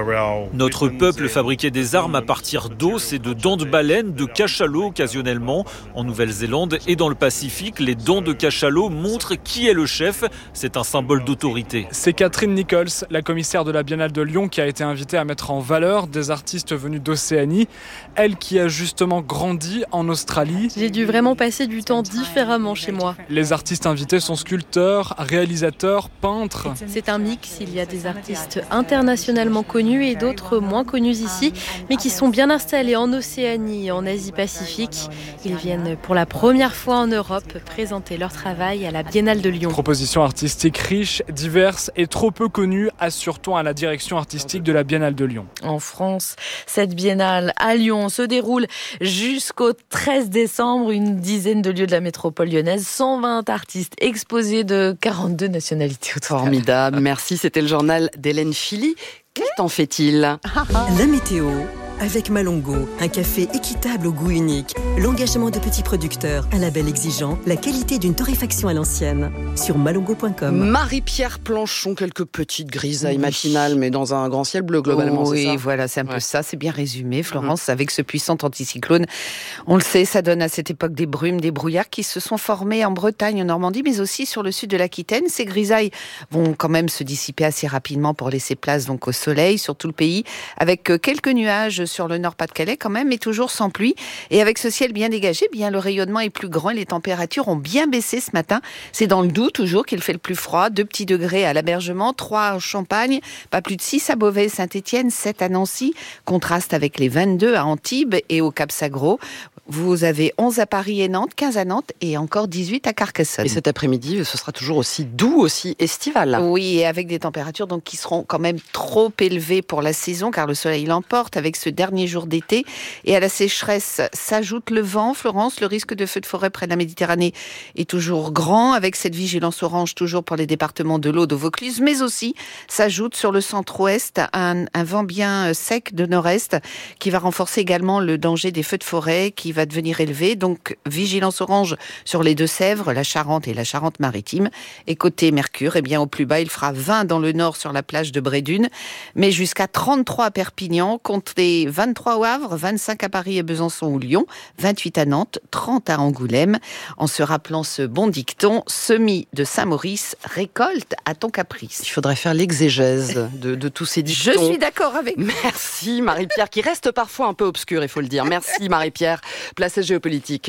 Notre peuple fabriquait des armes à partir d'os et de dents de baleine, de cachalots occasionnellement. En Nouvelle-Zélande et dans le Pacifique, les dents de cachalot montrent qui est le chef. C'est un symbole d'autorité. C'est Catherine Nichols, la commissaire de la Biennale de Lyon, qui a été invitée à mettre en valeur des artistes venus d'Océanie. Elle qui a justement grandi en Australie. J'ai dû vraiment passer du temps différemment chez moi. Les artistes invités sont sculpteurs, réalisateurs, peintres. C'est un mix, il y a des artistes internationalement connus et d'autres moins connus ici, mais qui sont bien installés en Océanie et en Asie-Pacifique. Ils viennent pour la première fois en Europe présenter leur travail à la Biennale de Lyon. Propositions artistiques riches, diverses et trop peu connues, assure-t-on à la direction artistique de la Biennale de Lyon. En France, cette biennale à Lyon se déroule jusqu'au treize décembre. Une dizaine de lieux de la métropole lyonnaise, cent vingt artistes exposés de quarante-deux nationalités. Formidable, merci. C'était le journal d'Hélène Philly. Quel temps fait-il ? La météo avec Malongo, un café équitable au goût unique, l'engagement de petits producteurs, un label exigeant, la qualité d'une torréfaction à l'ancienne. Sur malongo point com. Marie-Pierre Planchon, quelques petites grisailles oui. matinales, mais dans un grand ciel bleu globalement, oh, c'est oui, ça ? Oui, voilà, c'est un ouais. peu ça, c'est bien résumé, Florence, mmh. avec ce puissant anticyclone. On le sait, ça donne à cette époque des brumes, des brouillards qui se sont formés en Bretagne, en Normandie, mais aussi sur le sud de l'Aquitaine. Ces grisailles vont quand même se dissiper assez rapidement pour laisser place donc au soleil sur tout le pays, avec quelques nuages sur le Nord-Pas-de-Calais quand même, mais toujours sans pluie. Et avec ce ciel bien dégagé, bien le rayonnement est plus grand et les températures ont bien baissé ce matin. C'est dans le Doubs toujours qu'il fait le plus froid. deux petits degrés à l'Abergement, trois en Champagne, pas plus de six à Beauvais et Saint-Étienne, sept à Nancy. Contraste avec les vingt-deux à Antibes et au Cap-Sagro. Vous avez onze à Paris et Nantes, quinze à Nantes et encore dix-huit à Carcassonne. Et cet après-midi, ce sera toujours aussi doux, aussi estival. Oui, et avec des températures donc qui seront quand même trop élevées pour la saison, car le soleil l'emporte avec ce dernier jour d'été. Et à la sécheresse s'ajoute le vent. Florence, le risque de feux de forêt près de la Méditerranée est toujours grand, avec cette vigilance orange toujours pour les départements de l'Aude au Vaucluse, mais aussi s'ajoute sur le centre-ouest un, un vent bien sec de nord-est qui va renforcer également le danger des feux de forêt qui va devenir élevé. Donc, vigilance orange sur les Deux-Sèvres, la Charente et la Charente-Maritime. Et côté Mercure, eh bien, au plus bas, il fera vingt dans le nord sur la plage de Brédune, mais jusqu'à trente-trois à Perpignan, comptez vingt-trois au Havre, vingt-cinq à Paris et Besançon ou Lyon, vingt-huit à Nantes, trente à Angoulême. En se rappelant ce bon dicton, semis de Saint-Maurice, récolte à ton caprice. Il faudrait faire l'exégèse de, de tous ces dictons. Je suis d'accord avec vous. Merci Marie-Pierre, qui reste parfois un peu obscure, il faut le dire. Merci Marie-Pierre. Place à géopolitique.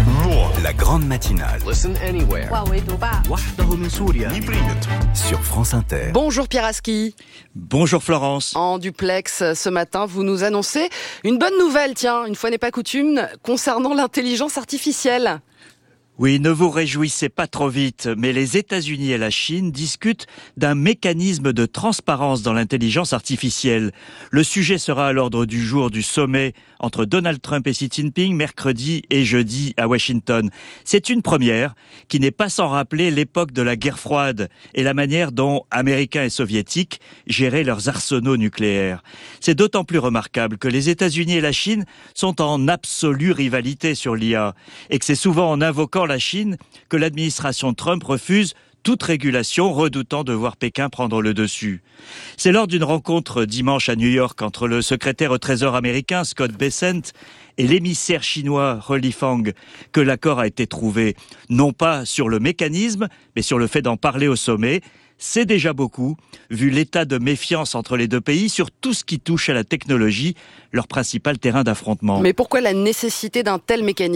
La grande matinale. Listen anywhere. Sur France Inter. Bonjour Pierre Aski. Bonjour Florence. En duplex ce matin, vous nous annoncez une bonne nouvelle, tiens, une fois n'est pas coutume, concernant l'intelligence artificielle. Oui, ne vous réjouissez pas trop vite, mais les États-Unis et la Chine discutent d'un mécanisme de transparence dans l'intelligence artificielle. Le sujet sera à l'ordre du jour du sommet entre Donald Trump et Xi Jinping mercredi et jeudi à Washington. C'est une première qui n'est pas sans rappeler l'époque de la guerre froide et la manière dont Américains et Soviétiques géraient leurs arsenaux nucléaires. C'est d'autant plus remarquable que les États-Unis et la Chine sont en absolue rivalité sur l'I A et que c'est souvent en invoquant la Chine que l'administration Trump refuse toute régulation, redoutant de voir Pékin prendre le dessus. C'est lors d'une rencontre dimanche à New York entre le secrétaire au Trésor américain Scott Bessent et l'émissaire chinois He Lifang que l'accord a été trouvé, non pas sur le mécanisme, mais sur le fait d'en parler au sommet. C'est déjà beaucoup, vu l'état de méfiance entre les deux pays sur tout ce qui touche à la technologie, leur principal terrain d'affrontement. Mais pourquoi la nécessité d'un tel mécanisme ?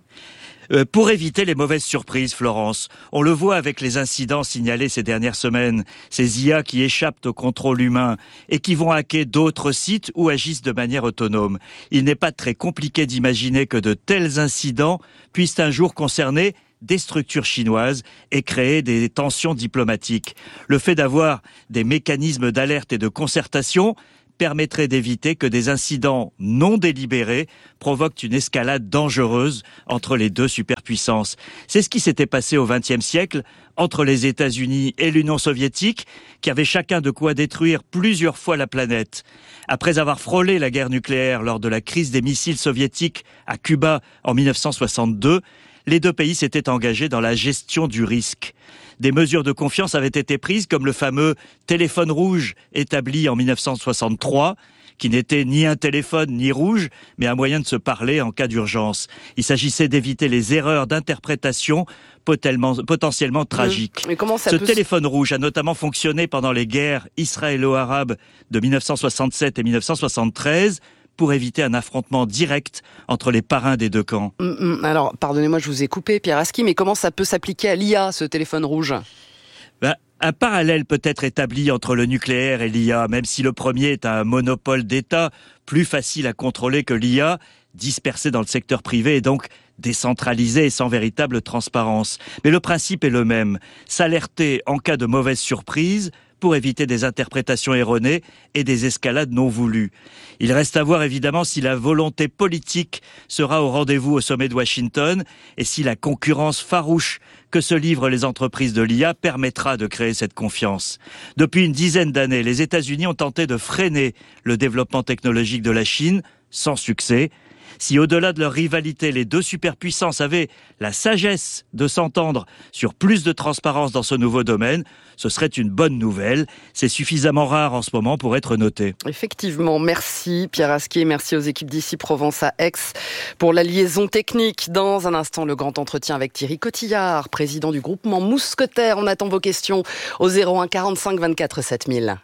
Euh, pour éviter les mauvaises surprises, Florence. On le voit avec les incidents signalés ces dernières semaines. Ces I A qui échappent au contrôle humain et qui vont hacker d'autres sites ou agissent de manière autonome. Il n'est pas très compliqué d'imaginer que de tels incidents puissent un jour concerner des structures chinoises et créer des tensions diplomatiques. Le fait d'avoir des mécanismes d'alerte et de concertation permettrait d'éviter que des incidents non délibérés provoquent une escalade dangereuse entre les deux superpuissances. C'est ce qui s'était passé au vingtième siècle entre les États-Unis et l'Union soviétique, qui avaient chacun de quoi détruire plusieurs fois la planète. Après avoir frôlé la guerre nucléaire lors de la crise des missiles soviétiques à Cuba en mille neuf cent soixante-deux, les deux pays s'étaient engagés dans la gestion du risque. Des mesures de confiance avaient été prises, comme le fameux téléphone rouge établi en mille neuf cent soixante-trois, qui n'était ni un téléphone ni rouge, mais un moyen de se parler en cas d'urgence. Il s'agissait d'éviter les erreurs d'interprétation potentiellement tragiques. Mais comment ça Ce peut... téléphone rouge a notamment fonctionné pendant les guerres israélo-arabes de mille neuf cent soixante-sept et mille neuf cent soixante-treize, pour éviter un affrontement direct entre les parrains des deux camps. Alors, pardonnez-moi, je vous ai coupé, Pierre Aski, mais comment ça peut s'appliquer à l'I A, ce téléphone rouge ? Ben, un parallèle peut être établi entre le nucléaire et l'I A, même si le premier est un monopole d'État, plus facile à contrôler que l'I A, dispersé dans le secteur privé et donc décentralisé et sans véritable transparence. Mais le principe est le même, s'alerter en cas de mauvaise surprise pour éviter des interprétations erronées et des escalades non voulues. Il reste à voir évidemment si la volonté politique sera au rendez-vous au sommet de Washington et si la concurrence farouche que se livrent les entreprises de l'I A permettra de créer cette confiance. Depuis une dizaine d'années, les États-Unis ont tenté de freiner le développement technologique de la Chine, sans succès. Si au-delà de leur rivalité, les deux superpuissances avaient la sagesse de s'entendre sur plus de transparence dans ce nouveau domaine, ce serait une bonne nouvelle. C'est suffisamment rare en ce moment pour être noté. Effectivement, merci Pierre Asquier, merci aux équipes d'ici Provence à Aix pour la liaison technique. Dans un instant, le grand entretien avec Thierry Cotillard, président du groupement Mousquetaire. On attend vos questions au zéro un quarante-cinq vingt-quatre sept mille.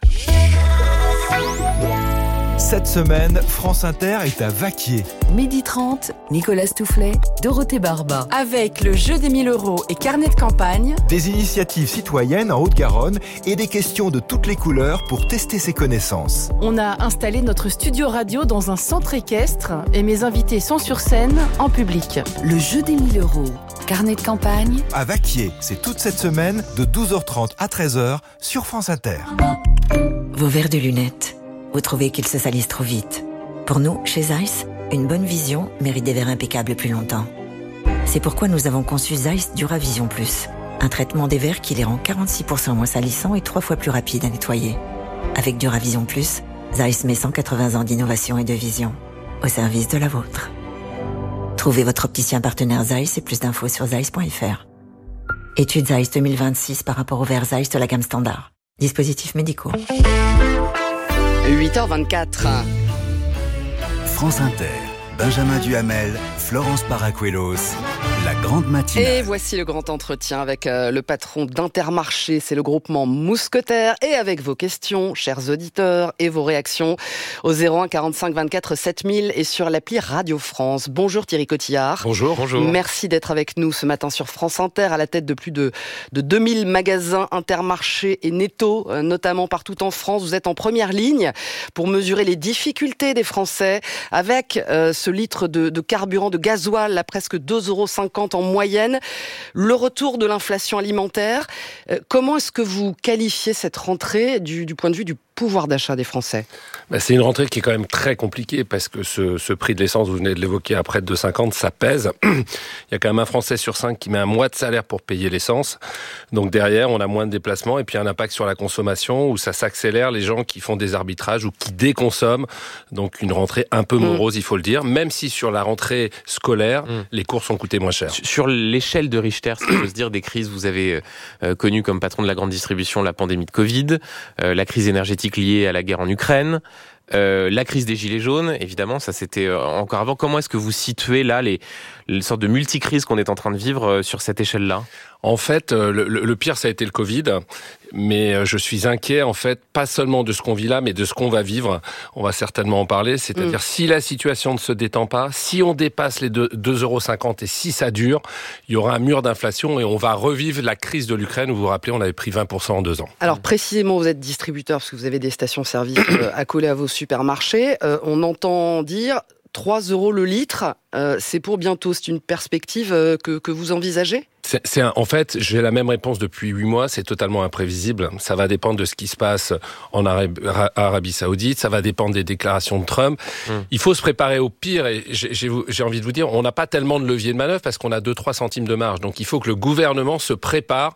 Cette semaine, France Inter est à Vaquier. Midi trente, Nicolas Stoufflet, Dorothée Barba. Avec le jeu des mille euros et carnet de campagne. Des initiatives citoyennes en Haute-Garonne et des questions de toutes les couleurs pour tester ses connaissances. On a installé notre studio radio dans un centre équestre et mes invités sont sur scène en public. Le jeu des mille euros, carnet de campagne. À Vaquier, c'est toute cette semaine de douze heures trente à treize heures sur France Inter. Vos verres de lunettes. Vous trouvez qu'ils se salissent trop vite. Pour nous, chez Zeiss, une bonne vision mérite des verres impeccables plus longtemps. C'est pourquoi nous avons conçu Zeiss Duravision Plus, un traitement des verres qui les rend quarante-six pour cent moins salissants et trois fois plus rapides à nettoyer. Avec Duravision Plus, Zeiss met cent quatre-vingts ans d'innovation et de vision au service de la vôtre. Trouvez votre opticien partenaire Zeiss et plus d'infos sur zeiss point f r. Étude Zeiss deux mille vingt-six par rapport aux verres Zeiss de la gamme standard. Dispositifs médicaux. huit heures vingt-quatre. France Inter, Benjamin Duhamel, Florence Paracuelos, la grande matinale. Et voici le grand entretien avec euh, le patron d'Intermarché, c'est le groupement Mousquetaire, et avec vos questions, chers auditeurs, et vos réactions au zéro un quarante-cinq vingt-quatre sept mille et sur l'appli Radio France. Bonjour Thierry Cotillard. Bonjour, bonjour. Merci d'être avec nous ce matin sur France Inter, à la tête de plus de, de deux mille magasins Intermarché et Netto, euh, notamment partout en France. Vous êtes en première ligne pour mesurer les difficultés des Français avec euh, ce litre de, de carburant, de gasoil à presque deux euros cinquante en moyenne, le retour de l'inflation alimentaire. Euh, comment est-ce que vous qualifiez cette rentrée du, du point de vue du pouvoir d'achat des Français? Ben, c'est une rentrée qui est quand même très compliquée parce que ce, ce prix de l'essence, vous venez de l'évoquer, à près de deux euros cinquante, ça pèse. Il y a quand même un Français sur cinq qui met un mois de salaire pour payer l'essence. Donc derrière, on a moins de déplacements et puis un impact sur la consommation où ça s'accélère, les gens qui font des arbitrages ou qui déconsomment. Donc une rentrée un peu morose, mmh. il faut le dire, même si sur la rentrée scolaire, mmh. les courses ont coûté moins cher. Sur l'échelle de Richter, ce qu'on peut se dire des crises, vous avez euh, connu comme patron de la grande distribution la pandémie de Covid, euh, la crise énergétique liée à la guerre en Ukraine, Euh, la crise des gilets jaunes, évidemment, ça c'était euh, encore avant. Comment est-ce que vous situez là les, les sortes de multicrises qu'on est en train de vivre euh, sur cette échelle-là? En fait, euh, le, le pire, ça a été le Covid, mais euh, je suis inquiet, en fait, pas seulement de ce qu'on vit là, mais de ce qu'on va vivre. On va certainement en parler, c'est-à-dire mmh. si la situation ne se détend pas, si on dépasse les deux euros cinquante et si ça dure, il y aura un mur d'inflation et on va revivre la crise de l'Ukraine où, vous vous rappelez, on avait pris vingt pour cent en deux ans. Alors précisément, vous êtes distributeur parce que vous avez des stations-service euh, accolées à vos supermarchés. Euh, on entend dire trois euros le litre, euh, c'est pour bientôt. C'est une perspective euh, que, que vous envisagez ? C'est, c'est un, en fait, j'ai la même réponse depuis huit mois. C'est totalement imprévisible. Ça va dépendre de ce qui se passe en Arabie, Arabie Saoudite. Ça va dépendre des déclarations de Trump. Mmh. Il faut se préparer au pire. Et j'ai, j'ai, j'ai envie de vous dire, on n'a pas tellement de levier de manœuvre parce qu'on a deux trois centimes de marge. Donc, il faut que le gouvernement se prépare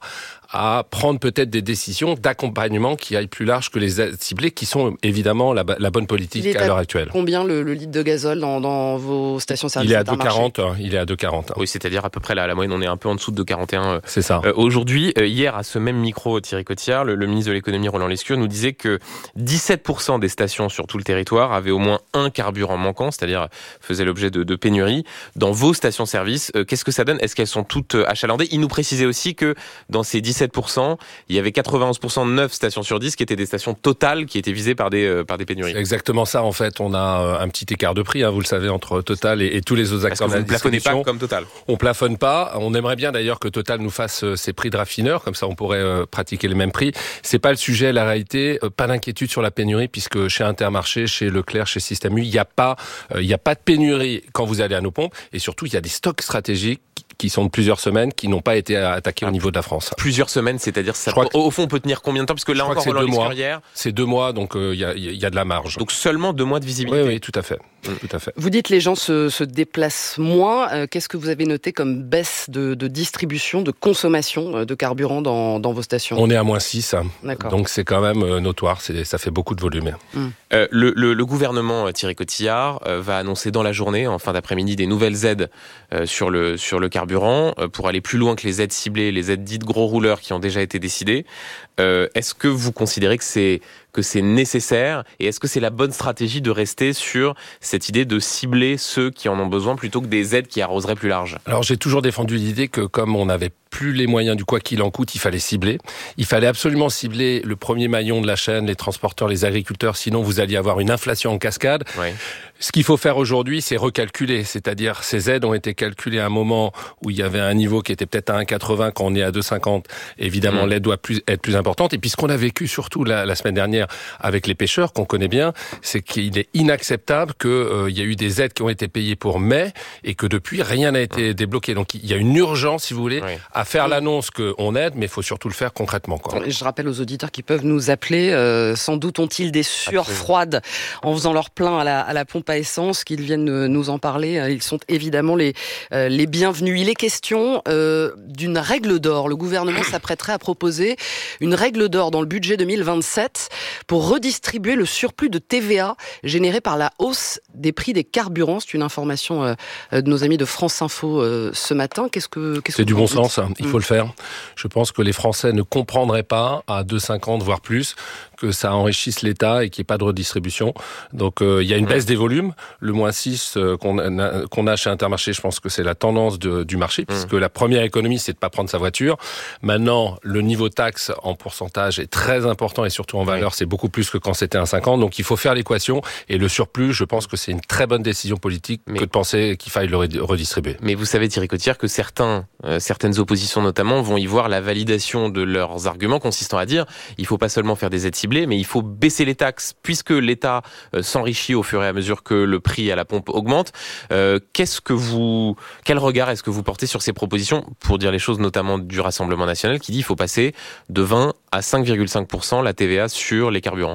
à prendre peut-être des décisions d'accompagnement qui aillent plus large que les aides ciblées, qui sont évidemment la, la bonne politique à, à l'heure actuelle. Combien le, le litre de gazole dans, dans vos stations-service? Il est à deux quarante. Il est à deux quarante. Oui, c'est-à-dire à peu près la, la moyenne. On est un peu en dessous de deux quarante et un. C'est ça. Euh, aujourd'hui, euh, hier, à ce même micro, Thierry Cotillard, le, le ministre de l'économie Roland Lescure nous disait que dix-sept pour cent des stations sur tout le territoire avaient au moins un carburant manquant, c'est-à-dire faisaient l'objet de, de pénurie. Dans vos stations-service, euh, qu'est-ce que ça donne? Est-ce qu'elles sont toutes achalandées? Il nous précisait aussi que dans ces dix-sept pour cent, il y avait quatre-vingt-onze pour cent de neuf stations sur dix qui étaient des stations totales qui étaient visées par des, euh, par des pénuries. C'est exactement ça, en fait. On a un petit écart de prix, hein, vous le savez, entre Total et, et tous les autres acteurs de la distribution. Vous ne plafonnez pas comme Total? On plafonne pas. On aimerait bien d'ailleurs que Total nous fasse euh, ses prix de raffineur, comme ça on pourrait euh, pratiquer les mêmes prix. C'est pas le sujet, la réalité. Euh, pas d'inquiétude sur la pénurie, puisque chez Intermarché, chez Leclerc, chez Système U, il n'y a pas, euh, il y a pas de pénurie quand vous allez à nos pompes. Et surtout, il y a des stocks stratégiques qui sont de plusieurs semaines, qui n'ont pas été attaqués ah, au niveau de la France. Plusieurs semaines, c'est-à-dire ça, peut, au fond, on peut tenir combien de temps? Parce que là encore, Roland Lescure hier. C'est deux mois, donc il euh, y, a, y a de la marge. Donc seulement deux mois de visibilité. Oui, oui, tout à fait. Mmh. Tout à fait. Vous dites les gens se, se déplacent moins. Euh, qu'est-ce que vous avez noté comme baisse de, de distribution, de consommation de carburant dans, dans vos stations? On est à moins six. D'accord. Donc c'est quand même euh, notoire. C'est, ça fait beaucoup de volume. Mmh. Euh, le, le, le gouvernement Thierry Cotillard euh, va annoncer dans la journée, en fin d'après-midi, des nouvelles aides euh, sur le sur le carburant euh, pour aller plus loin que les aides ciblées, les aides dites gros rouleurs qui ont déjà été décidées. Euh, est-ce que vous considérez que c'est que c'est nécessaire et est-ce que c'est la bonne stratégie de rester sur cette idée de cibler ceux qui en ont besoin plutôt que des aides qui arroseraient plus large? Alors j'ai toujours défendu l'idée que comme on n'avait plus les moyens du quoi qu'il en coûte, il fallait cibler. Il fallait absolument cibler le premier maillon de la chaîne, les transporteurs, les agriculteurs, sinon vous alliez avoir une inflation en cascade. Oui. Ce qu'il faut faire aujourd'hui, c'est recalculer, c'est-à-dire ces aides ont été calculées à un moment où il y avait un niveau qui était peut-être à un virgule quatre-vingts quand on est à deux virgule cinquante. Évidemment, mmh. l'aide doit plus, être plus importante. Et puis ce qu'on a vécu surtout la, la semaine dernière avec les pêcheurs, qu'on connaît bien, c'est qu'il est inacceptable qu'il euh, y a eu des aides qui ont été payées pour mai et que depuis, rien n'a été débloqué. Donc il y a une urgence, si vous voulez, oui. à faire l'annonce qu'on aide, mais il faut surtout le faire concrètement, quoi. Je rappelle aux auditeurs qui peuvent nous appeler, euh, sans doute ont-ils des sueurs Absolument. froides en faisant leur plein à la, à la pompe à essence, qu'ils viennent nous en parler. Ils sont évidemment les, euh, les bienvenus. Il est question euh, d'une règle d'or. Le gouvernement s'apprêterait à proposer une règle d'or dans le budget deux mille vingt-sept pour redistribuer le surplus de T V A généré par la hausse des prix des carburants. C'est une information euh, de nos amis de France Info euh, ce matin. Qu'est-ce que, qu'est-ce C'est que du bon sens, hein. Il faut mmh. le faire. Je pense que les Français ne comprendraient pas à deux virgule cinquante voire plus que ça enrichisse l'État et qu'il n'y ait pas de redistribution. Donc euh, il y a une baisse des volumes. Le moins six euh, qu'on, a, qu'on a chez Intermarché, je pense que c'est la tendance de, du marché, puisque mmh. la première économie, c'est de ne pas prendre sa voiture. Maintenant, le niveau taxe en pourcentage est très important et surtout en valeur, oui. c'est beaucoup plus que quand c'était un virgule cinquante. Donc il faut faire l'équation et le surplus, je pense que c'est une très bonne décision politique mais, que de penser qu'il faille le redistribuer. Mais vous savez, Thierry Cotillard, que certains, euh, certaines oppositions notamment vont y voir la validation de leurs arguments consistant à dire il ne faut pas seulement faire des aides ciblées, mais il faut baisser les taxes puisque l'État euh, s'enrichit au fur et à mesure que le prix à la pompe augmente. Euh, qu'est-ce que vous, quel regard est-ce que vous portez sur ces propositions, pour dire les choses notamment du Rassemblement national qui dit qu'il faut passer de vingt à cinq virgule cinq pour cent la T V A sur les carburants?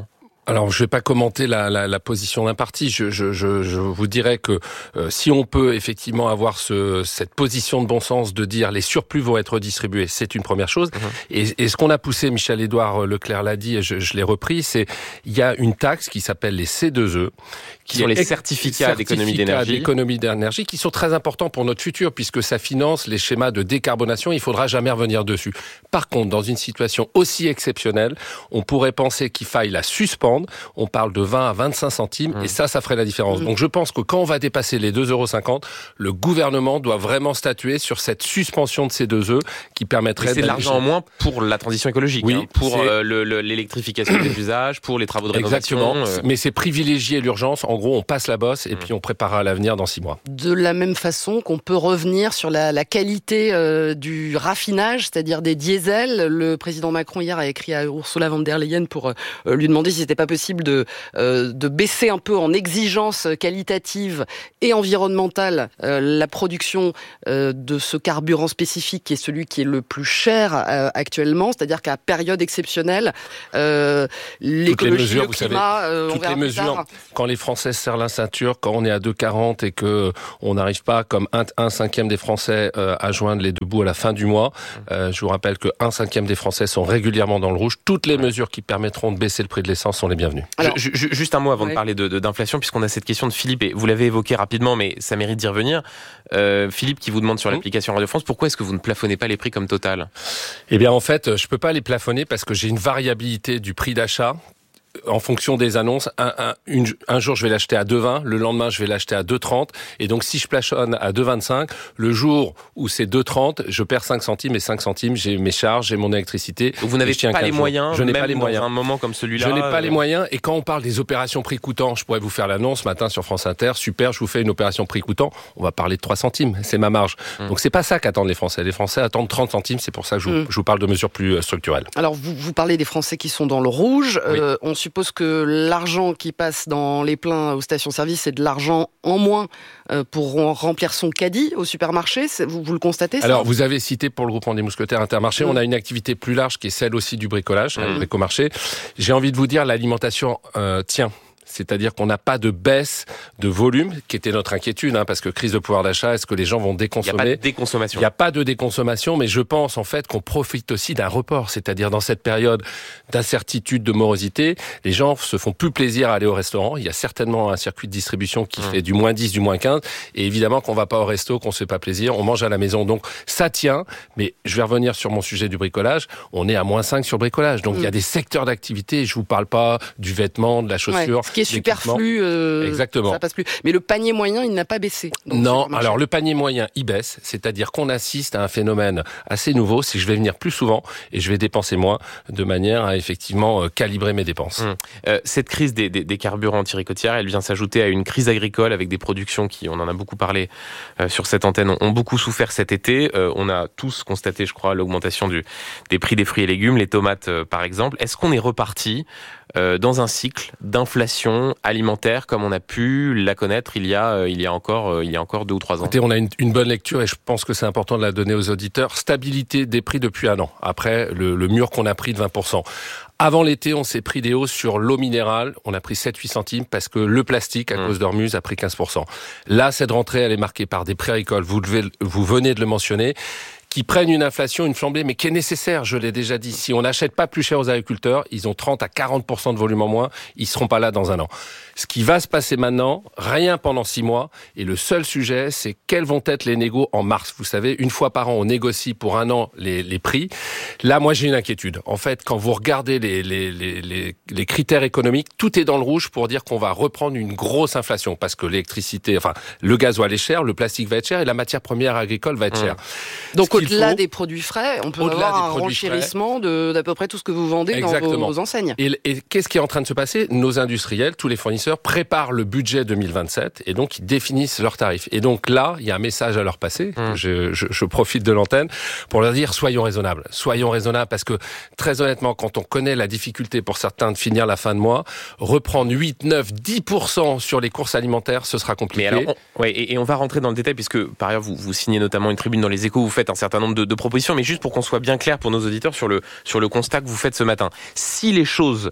Alors, je vais pas commenter la, la, la position d'un parti. Je, je, je, je vous dirais que euh, si on peut effectivement avoir ce, cette position de bon sens de dire les surplus vont être redistribués, c'est une première chose. Mmh. Et, et ce qu'on a poussé, Michel-Édouard Leclerc l'a dit, et je, je l'ai repris, c'est il y a une taxe qui s'appelle les C deux E, qui sont les certificats, certificats d'économie d'énergie. d'économie d'énergie, qui sont très importants pour notre futur, puisque ça finance les schémas de décarbonation. Il faudra jamais revenir dessus. Par contre, dans une situation aussi exceptionnelle, on pourrait penser qu'il faille la suspendre. On parle de vingt à vingt-cinq centimes, mmh. et ça, ça ferait la différence. Mmh. Donc je pense que quand on va dépasser les deux euros cinquante, le gouvernement doit vraiment statuer sur cette suspension de ces deux E qui permettrait... Mais c'est de l'argent en moins pour la transition écologique, oui, hein, pour euh, le, le, l'électrification des usages, pour les travaux de rénovation. Exactement, euh... mais c'est privilégier l'urgence. En gros, on passe la bosse et mmh. puis on préparera l'avenir dans six mois. De la même façon qu'on peut revenir sur la, la qualité euh, du raffinage, c'est-à-dire des diesels. Le président Macron hier a écrit à Ursula von der Leyen pour euh, lui demander si c'était pas possible de, euh, de baisser un peu en exigence qualitative et environnementale euh, la production euh, de ce carburant spécifique qui est celui qui est le plus cher euh, actuellement, c'est-à-dire qu'à période exceptionnelle, euh, l'écologie, mesures, le climat, savez, euh, on toutes verra les mesures, tard. Quand les Français se serrent la ceinture, quand on est à deux quarante et que on n'arrive pas, comme un, un cinquième des Français, euh, à joindre les deux bouts à la fin du mois, euh, je vous rappelle que un cinquième des Français sont régulièrement dans le rouge. Toutes les mesures qui permettront de baisser le prix de l'essence sont les bienvenues. Alors, je, je, juste un mot avant ouais. de parler de, de, d'inflation, puisqu'on a cette question de Philippe, et vous l'avez évoqué rapidement, mais ça mérite d'y revenir. Euh, Philippe qui vous demande sur l'application Radio France, pourquoi est-ce que vous ne plafonnez pas les prix comme Total ? Eh bien, en fait, je peux pas les plafonner parce que j'ai une variabilité du prix d'achat. En fonction des annonces, un, un, une, un jour je vais l'acheter à deux vingt, le lendemain je vais l'acheter à deux trente, et donc si je plafonne à deux vingt-cinq, le jour où c'est deux trente, je perds cinq centimes, et cinq centimes, j'ai mes charges, j'ai mon électricité. Donc vous n'avez pas les moyens, je n'ai même pas les dans moyens. un moment comme celui-là. Je n'ai pas euh... les moyens, et quand on parle des opérations prix coûtant, je pourrais vous faire l'annonce ce matin sur France Inter, super, je vous fais une opération prix coûtant, on va parler de trois centimes, c'est ma marge. Hum. Donc c'est pas ça qu'attendent les Français. Les Français attendent trente centimes, c'est pour ça que je vous, hum. je vous parle de mesures plus structurelles. Alors vous, vous parlez des Français qui sont dans le rouge, oui. euh, on suppose que l'argent qui passe dans les pleins aux stations-service, c'est de l'argent en moins pour remplir son caddie au supermarché. Vous, vous le constatez, ça ? Alors, vous avez cité pour le groupement des mousquetaires Intermarché, mmh. on a une activité plus large qui est celle aussi du bricolage, mmh. le bricomarché. J'ai envie de vous dire, l'alimentation euh, tient. C'est-à-dire qu'on n'a pas de baisse de volume, qui était notre inquiétude, hein, parce que crise de pouvoir d'achat, est-ce que les gens vont déconsommer ? Il n'y a pas de déconsommation. Il n'y a pas de déconsommation, mais je pense en fait qu'on profite aussi d'un report. C'est-à-dire dans cette période d'incertitude, de morosité, les gens se font plus plaisir à aller au restaurant. Il y a certainement un circuit de distribution qui mmh. fait du moins dix, du moins quinze. Et évidemment qu'on va pas au resto, qu'on se fait pas plaisir, on mange à la maison. Donc ça tient, mais je vais revenir sur mon sujet du bricolage. On est à moins cinq sur le bricolage. Donc mmh. il y a des secteurs d'activité, je vous parle pas du vêtement, de la chaussure. Ouais, qui est superflu, euh, exactement. Ça passe plus. Mais le panier moyen, il n'a pas baissé. Non, alors le panier moyen, il baisse, c'est-à-dire qu'on assiste à un phénomène assez nouveau, c'est que je vais venir plus souvent et je vais dépenser moins, de manière à effectivement euh, calibrer mes dépenses. Mmh. Euh, cette crise des, des, des carburants anti-Ricotière, elle vient s'ajouter à une crise agricole avec des productions qui, on en a beaucoup parlé euh, sur cette antenne, ont beaucoup souffert cet été. Euh, on a tous constaté, je crois, l'augmentation du, des prix des fruits et légumes, les tomates euh, par exemple. Est-ce qu'on est reparti Euh, dans un cycle d'inflation alimentaire comme on a pu la connaître il y a euh, il y a encore euh, il y a encore deux ou trois ans. Écoutez, on a une, une bonne lecture et je pense que c'est important de la donner aux auditeurs. Stabilité des prix depuis un an après le, le mur qu'on a pris de vingt pour cent. Avant l'été, on s'est pris des hausses sur l'eau minérale. On a pris sept à huit centimes parce que le plastique, à mmh. cause d'Ormuz, a pris quinze pour cent. Là, cette rentrée, elle est marquée par des prix agricoles. Vous, devez, vous venez de le mentionner, qui prennent une inflation, une flambée, mais qui est nécessaire, je l'ai déjà dit. Si on n'achète pas plus cher aux agriculteurs, ils ont trente à quarante pour cent de volume en moins, ils seront pas là dans un an. Ce qui va se passer maintenant, rien pendant six mois, et le seul sujet, c'est quels vont être les négos en mars. Vous savez, une fois par an, on négocie pour un an les, les prix. Là, moi, j'ai une inquiétude. En fait, quand vous regardez les, les, les, les, les critères économiques, tout est dans le rouge pour dire qu'on va reprendre une grosse inflation, parce que l'électricité, enfin, le gasoil est cher, le plastique va être cher, et la matière première agricole va être mmh. chère. Donc, au-delà faut, des produits frais, on peut avoir un renchérissement de, d'à peu près tout ce que vous vendez Exactement. dans vos, vos enseignes. Et, et qu'est-ce qui est en train de se passer ? Nos industriels, tous les fournisseurs, préparent le budget deux mille vingt-sept et donc ils définissent leurs tarifs. Et donc là, il y a un message à leur passer. Mmh. Je, je, je profite de l'antenne pour leur dire soyons raisonnables. Soyons raisonnables parce que très honnêtement, quand on connaît la difficulté pour certains de finir la fin de mois, reprendre huit, neuf, dix pour cent sur les courses alimentaires, ce sera compliqué. Mais alors, on, ouais, et, et on va rentrer dans le détail puisque par ailleurs vous, vous signez notamment une tribune dans les Échos, vous faites un certain nombre de, de propositions, mais juste pour qu'on soit bien clair pour nos auditeurs sur le sur le constat que vous faites ce matin. Si les choses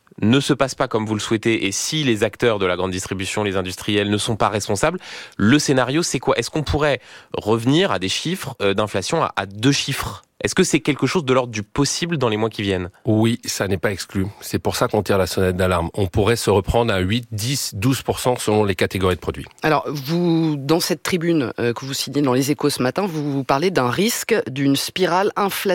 ne se passe pas comme vous le souhaitez et si les acteurs de la grande distribution, les industriels ne sont pas responsables, le scénario c'est quoi ? Est-ce qu'on pourrait revenir à des chiffres d'inflation à, à deux chiffres ? Est-ce que c'est quelque chose de l'ordre du possible dans les mois qui viennent ? Oui, ça n'est pas exclu. C'est pour ça qu'on tire la sonnette d'alarme. On pourrait se reprendre à huit, dix, douze pour cent selon les catégories de produits. Alors, vous, dans cette tribune que vous signez dans Les Échos ce matin, vous parlez d'un risque d'une spirale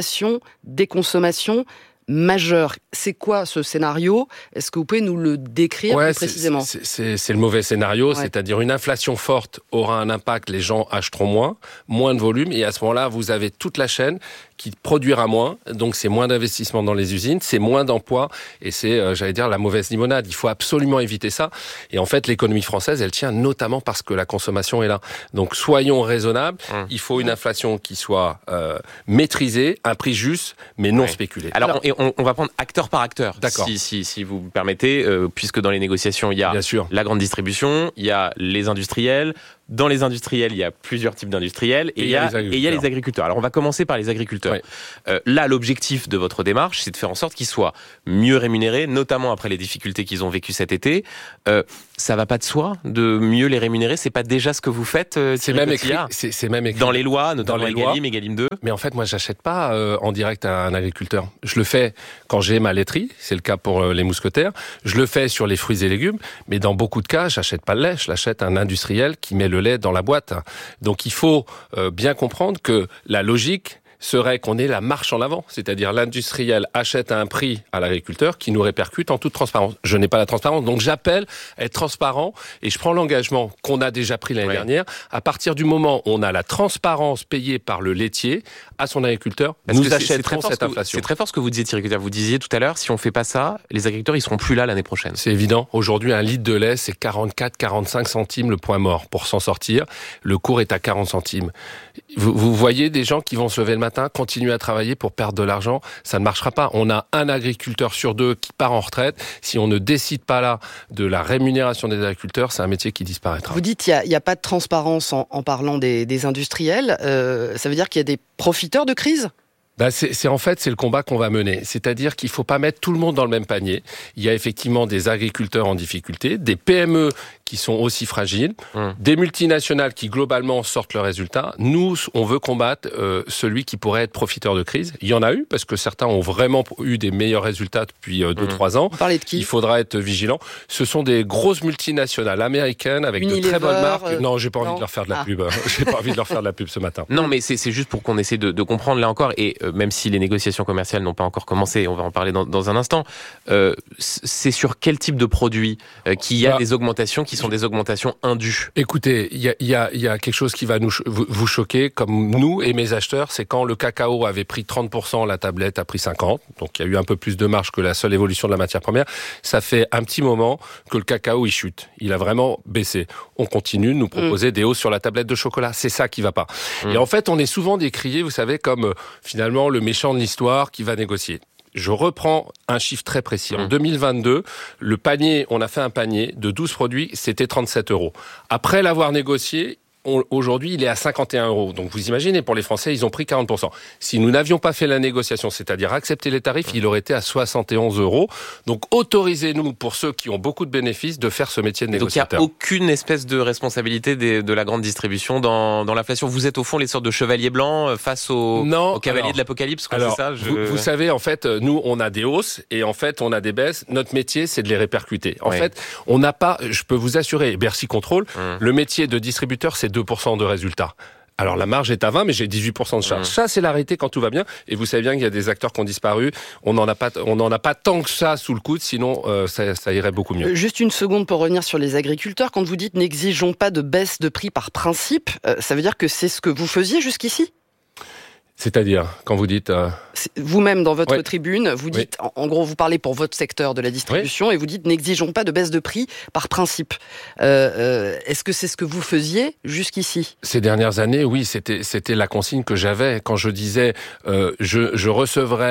inflation-déconsommation majeur. C'est quoi ce scénario ? Est-ce que vous pouvez nous le décrire ouais, plus précisément ? c'est, c'est, c'est le mauvais scénario, ouais. C'est-à-dire une inflation forte aura un impact, les gens achèteront moins, moins de volume, et à ce moment-là, vous avez toute la chaîne qui produira moins, donc c'est moins d'investissement dans les usines, c'est moins d'emplois, et c'est, euh, j'allais dire, la mauvaise limonade. Il faut absolument éviter ça. Et en fait, l'économie française, elle tient notamment parce que la consommation est là. Donc soyons raisonnables, mmh. il faut une inflation qui soit euh, maîtrisée, un prix juste, mais non ouais. spéculé. Alors, Alors on, on va prendre acteur par acteur, D'accord. Si, si, si vous me permettez, euh, puisque dans les négociations, il y a la grande distribution, il y a les industriels. Dans les industriels, il y a plusieurs types d'industriels et, et il y a, et il y a les agriculteurs. Alors, on va commencer par les agriculteurs. Oui. Euh, là, l'objectif de votre démarche, c'est de faire en sorte qu'ils soient mieux rémunérés, notamment après les difficultés qu'ils ont vécues cet été. Euh, ça va pas de soi de mieux les rémunérer. C'est pas déjà ce que vous faites, euh, c'est même écrit, c'est, c'est même écrit dans les lois, notamment dans les Egalim, lois. Egalim deux. Mais en fait, moi, j'achète pas euh, en direct à un agriculteur. Je le fais quand j'ai ma laiterie. C'est le cas pour euh, les mousquetaires. Je le fais sur les fruits et légumes. Mais dans beaucoup de cas, j'achète pas le lait. Je l'achète à un industriel qui met le lait dans la boîte. Donc il faut euh, bien comprendre que la logique serait qu'on ait la marche en avant, c'est-à-dire l'industriel achète à un prix à l'agriculteur qui nous répercute en toute transparence. Je n'ai pas la transparence, donc j'appelle à être transparent et je prends l'engagement qu'on a déjà pris l'année ouais. dernière. À partir du moment où on a la transparence payée par le laitier à son agriculteur, Parce nous achèterons cette inflation. C'est très fort ce que vous disiez, Thierry Cotillard. Vous disiez tout à l'heure, si on fait pas ça, les agriculteurs ils seront plus là l'année prochaine. C'est évident. Aujourd'hui, un litre de lait, c'est quarante-quatre à quarante-cinq centimes le point mort. Pour s'en sortir, le cours est à quarante centimes. Vous, vous voyez des gens qui vont se lever le matin, continuer à travailler pour perdre de l'argent, ça ne marchera pas. On a un agriculteur sur deux qui part en retraite. Si on ne décide pas là de la rémunération des agriculteurs, c'est un métier qui disparaîtra. Vous dites qu'il n'y a, a pas de transparence en, en parlant des, des industriels. Euh, ça veut dire qu'il y a des profiteurs de crise ? Ben c'est, c'est en fait c'est le combat qu'on va mener, c'est-à-dire qu'il faut pas mettre tout le monde dans le même panier. Il y a effectivement des agriculteurs en difficulté, des P M E qui sont aussi fragiles, mmh. des multinationales qui globalement sortent leurs résultats. Nous, on veut combattre euh, celui qui pourrait être profiteur de crise. Il y en a eu parce que certains ont vraiment eu des meilleurs résultats depuis euh, deux mmh. trois ans. Vous parlez de qui ? Il faudra être vigilant. Ce sont des grosses multinationales américaines avec Unilever, de très bonnes marques. Euh... Non, j'ai pas non. envie de leur faire de la ah. pub. J'ai pas envie de leur faire de la pub ce matin. Non, mais c'est, c'est juste pour qu'on essaie de, de comprendre là encore et euh, même si les négociations commerciales n'ont pas encore commencé, on va en parler dans, dans un instant, euh, c'est sur quel type de produits euh, qu'il y a bah, des augmentations qui sont des augmentations indues ? Écoutez, il y a, y, a, y a quelque chose qui va nous, vous choquer, comme nous et mes acheteurs, c'est quand le cacao avait pris trente pour cent, la tablette a pris cinquante pour cent, donc il y a eu un peu plus de marge que la seule évolution de la matière première. Ça fait un petit moment que le cacao, il chute. Il a vraiment baissé. On continue de nous proposer mmh. des hausses sur la tablette de chocolat. C'est ça qui va pas. Mmh. Et en fait, on est souvent décrié, vous savez, comme euh, finalement le méchant de l'histoire qui va négocier. Je reprends un chiffre très précis. En deux mille vingt-deux, le panier, on a fait un panier de douze produits, c'était trente-sept euros. Après l'avoir négocié, on, aujourd'hui, il est à cinquante et un euros. Donc vous imaginez, pour les Français, ils ont pris quarante pour cent. Si nous n'avions pas fait la négociation, c'est-à-dire accepter les tarifs, il aurait été à soixante et onze euros. Donc autorisez-nous, pour ceux qui ont beaucoup de bénéfices, de faire ce métier de négociateur. Donc il n'y a aucune espèce de responsabilité des, de la grande distribution dans, dans l'inflation. Vous êtes au fond les sortes de chevaliers blancs face aux, non, aux cavaliers alors, de l'apocalypse, quoi, alors, c'est ça je... vous, vous savez, en fait, nous, on a des hausses et en fait, on a des baisses. Notre métier, c'est de les répercuter. En oui. fait, on n'a pas, je peux vous assurer, Bercy contrôle, hum. le métier de distributeur, c'est deux pour cent de résultats. Alors la marge est à vingt, mais j'ai dix-huit pour cent de charge. Mmh. Ça, c'est l'arrêté quand tout va bien. Et vous savez bien qu'il y a des acteurs qui ont disparu. On n'en a pas, on n'en a pas tant que ça sous le coude, sinon euh, ça, ça irait beaucoup mieux. Juste une seconde pour revenir sur les agriculteurs. Quand vous dites n'exigeons pas de baisse de prix par principe, euh, ça veut dire que c'est ce que vous faisiez jusqu'ici ? C'est-à-dire, quand vous dites... Euh... Vous-même, dans votre ouais. tribune, vous dites, oui. en, en gros, vous parlez pour votre secteur de la distribution, oui. et vous dites, n'exigeons pas de baisse de prix par principe. Euh, euh, est-ce que c'est ce que vous faisiez jusqu'ici ? Ces dernières années, oui, c'était, c'était la consigne que j'avais. Quand je disais, euh, je, je recevrais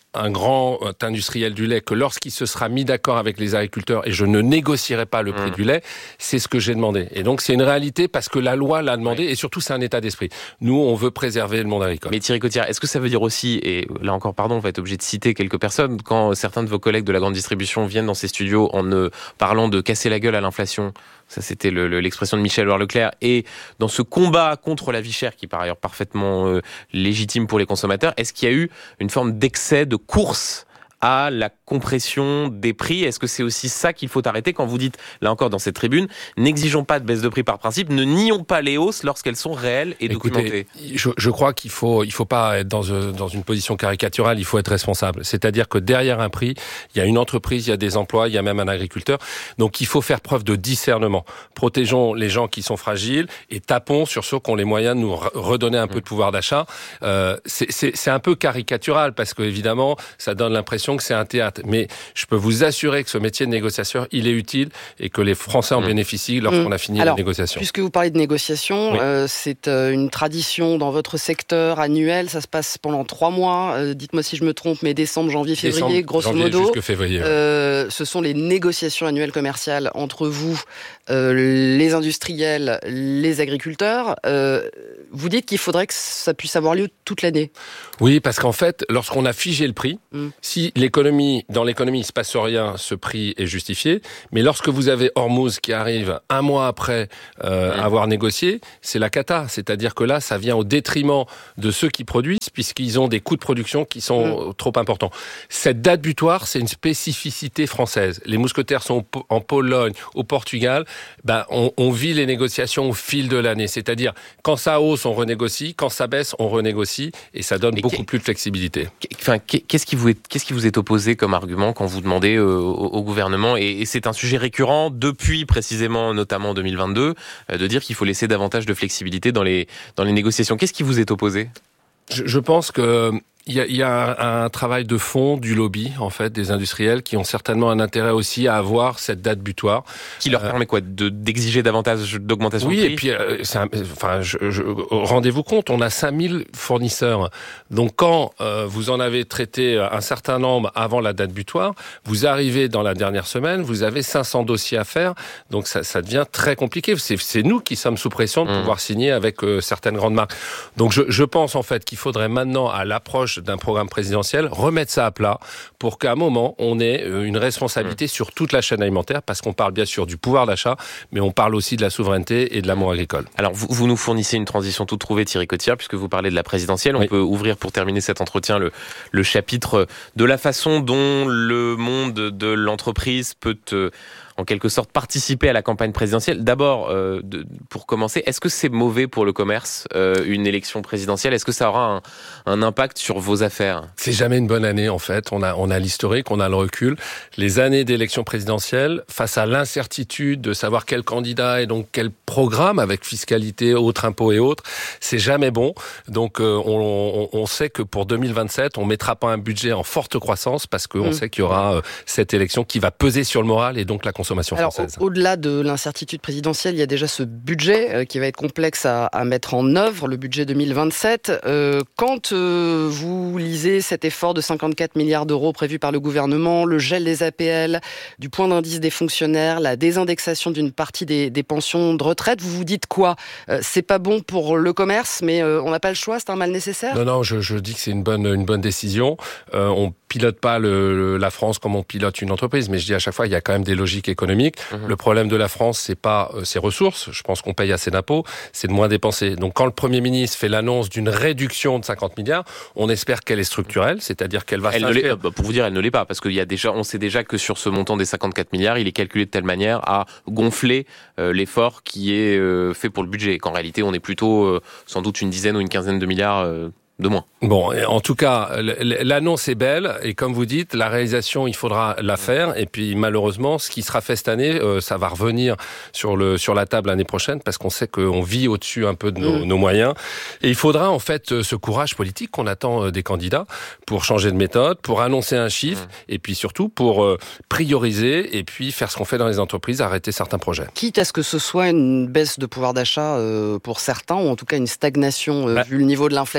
un grand industriel du lait que lorsqu'il se sera mis d'accord avec les agriculteurs et je ne négocierai pas le prix mmh. du lait, c'est ce que j'ai demandé. Et donc c'est une réalité parce que la loi l'a demandé oui. et surtout c'est un état d'esprit. Nous, on veut préserver le monde agricole. Mais Thierry Cotillard, est-ce que ça veut dire aussi, et là encore pardon, on va être obligé de citer quelques personnes, quand certains de vos collègues de la grande distribution viennent dans ces studios en ne parlant de casser la gueule à l'inflation, ça c'était le, le, l'expression de Michel Leclerc, et dans ce combat contre la vie chère qui est par ailleurs parfaitement euh, légitime pour les consommateurs, est-ce qu'il y a eu une forme d'excès, de course à la compression des prix? Est-ce que c'est aussi ça qu'il faut arrêter quand vous dites, là encore dans cette tribune, n'exigeons pas de baisse de prix par principe, ne nions pas les hausses lorsqu'elles sont réelles et Écoutez, documentées? Je, je crois qu'il faut, il faut pas être dans, dans une position caricaturale, il faut être responsable. C'est-à-dire que derrière un prix, il y a une entreprise, il y a des emplois, il y a même un agriculteur. Donc il faut faire preuve de discernement. Protégeons les gens qui sont fragiles et tapons sur ceux qui ont les moyens de nous redonner un peu de pouvoir d'achat. Euh, c'est, c'est, c'est un peu caricatural parce que évidemment, ça donne l'impression que c'est un théâtre. Mais je peux vous assurer que ce métier de négociateur, il est utile et que les Français en mmh. bénéficient lorsqu'on mmh. a fini Alors, la négociation. Puisque vous parlez de négociation, oui. euh, c'est euh, une tradition dans votre secteur annuel. Ça se passe pendant trois mois. Euh, dites-moi si je me trompe, mais décembre, janvier, février, décembre, grosso janvier modo. Jusque février. Ouais. Euh, ce sont les négociations annuelles commerciales entre vous, euh, les industriels, les agriculteurs. Euh, vous dites qu'il faudrait que ça puisse avoir lieu toute l'année. Oui, parce qu'en fait, lorsqu'on a figé le prix, mmh. si l'économie, dans l'économie, il se passe rien, ce prix est justifié. Mais lorsque vous avez Hormuz qui arrive un mois après euh, mmh. avoir négocié, c'est la cata. C'est-à-dire que là, ça vient au détriment de ceux qui produisent, puisqu'ils ont des coûts de production qui sont mmh. trop importants. Cette date butoir, c'est une spécificité française. Les mousquetaires sont en Pologne, au Portugal. Ben, on, on vit les négociations au fil de l'année. C'est-à-dire, quand ça hausse, on renégocie. Quand ça baisse, on renégocie. Et ça donne Mais beaucoup plus de flexibilité. Enfin, qu'est-ce qui vous est, qu'est-ce qui vous est opposé comme argument quand vous demandez euh, au, au gouvernement, et, et c'est un sujet récurrent depuis précisément, notamment en deux mille vingt-deux, euh, de dire qu'il faut laisser davantage de flexibilité dans les, dans les négociations. Qu'est-ce qui vous est opposé ? je, je pense que Il y, a, il y a un, un travail de fond du lobby, en fait, des industriels qui ont certainement un intérêt aussi à avoir cette date butoir. Qui leur permet quoi de, d'exiger davantage d'augmentation oui, de prix ? et puis, euh, c'est un, enfin, je, je, rendez-vous compte, on a cinq mille fournisseurs. Donc, quand euh, vous en avez traité un certain nombre avant la date butoir, vous arrivez dans la dernière semaine, vous avez cinq cents dossiers à faire. Donc, ça, ça devient très compliqué. C'est, c'est nous qui sommes sous pression de mmh. pouvoir signer avec euh, certaines grandes marques. Donc, je, je pense, en fait, qu'il faudrait maintenant, à l'approche d'un programme présidentiel, remettre ça à plat pour qu'à un moment, on ait une responsabilité mmh. sur toute la chaîne alimentaire, parce qu'on parle bien sûr du pouvoir d'achat, mais on parle aussi de la souveraineté et de l'amour agricole. Alors, vous, vous nous fournissez une transition toute trouvée, Thierry Cotillard, puisque vous parlez de la présidentielle. On oui. peut ouvrir, pour terminer cet entretien, le, le chapitre de la façon dont le monde de l'entreprise peut euh, en quelque sorte participer à la campagne présidentielle. D'abord, euh, de, pour commencer, est-ce que c'est mauvais pour le commerce, euh, une élection présidentielle ? Est-ce que ça aura un, un impact sur vos affaires ? C'est jamais une bonne année, en fait. On a, on a l'historique, on a le recul. Les années d'élection présidentielle, face à l'incertitude de savoir quel candidat et donc quel programme avec fiscalité, autres impôts et autres, c'est jamais bon. Donc, euh, on, on, on sait que pour deux mille vingt-sept, on mettra pas un budget en forte croissance parce qu'on mmh. sait qu'il y aura euh, cette élection qui va peser sur le moral et donc la consommation. Alors, au- au-delà de l'incertitude présidentielle, il y a déjà ce budget euh, qui va être complexe à, à mettre en œuvre, le budget deux mille vingt-sept. Euh, quand euh, vous lisez cet effort de cinquante-quatre milliards d'euros prévu par le gouvernement, le gel des A P L, du point d'indice des fonctionnaires, la désindexation d'une partie des, des pensions de retraite, vous vous dites quoi ? euh, C'est pas bon pour le commerce, mais euh, on n'a pas le choix, c'est un mal nécessaire ? Non, non, je, je dis que c'est une bonne, une bonne décision. Euh, on pilote pas le, le, la France comme on pilote une entreprise, mais je dis à chaque fois, il y a quand même des logiques économiques. Mmh. Le problème de la France, c'est pas euh, ses ressources. Je pense qu'on paye assez d'impôts, c'est de moins dépenser. Donc, quand le Premier ministre fait l'annonce d'une réduction de cinquante milliards, on espère qu'elle est structurelle, c'est-à-dire qu'elle va elle s'inscrire. Ne l'est, bah, pour vous dire, elle ne l'est pas, parce qu'il y a déjà, on sait déjà que sur ce montant des cinquante-quatre milliards, il est calculé de telle manière à gonfler euh, l'effort qui est euh, fait pour le budget. Qu'en réalité, on est plutôt euh, sans doute une dizaine ou une quinzaine de milliards euh, de moins. Bon, en tout cas, l'annonce est belle et comme vous dites, la réalisation, il faudra la faire. Et puis malheureusement, ce qui sera fait cette année, euh, ça va revenir sur le sur la table l'année prochaine parce qu'on sait qu'on vit au-dessus un peu de nos, mmh. nos moyens. Et il faudra en fait ce courage politique qu'on attend des candidats pour changer de méthode, pour annoncer un chiffre mmh. et puis surtout pour euh, prioriser et puis faire ce qu'on fait dans les entreprises, arrêter certains projets. Quitte à ce que ce soit une baisse de pouvoir d'achat euh, pour certains ou en tout cas une stagnation euh, bah. vu le niveau de l'inflation,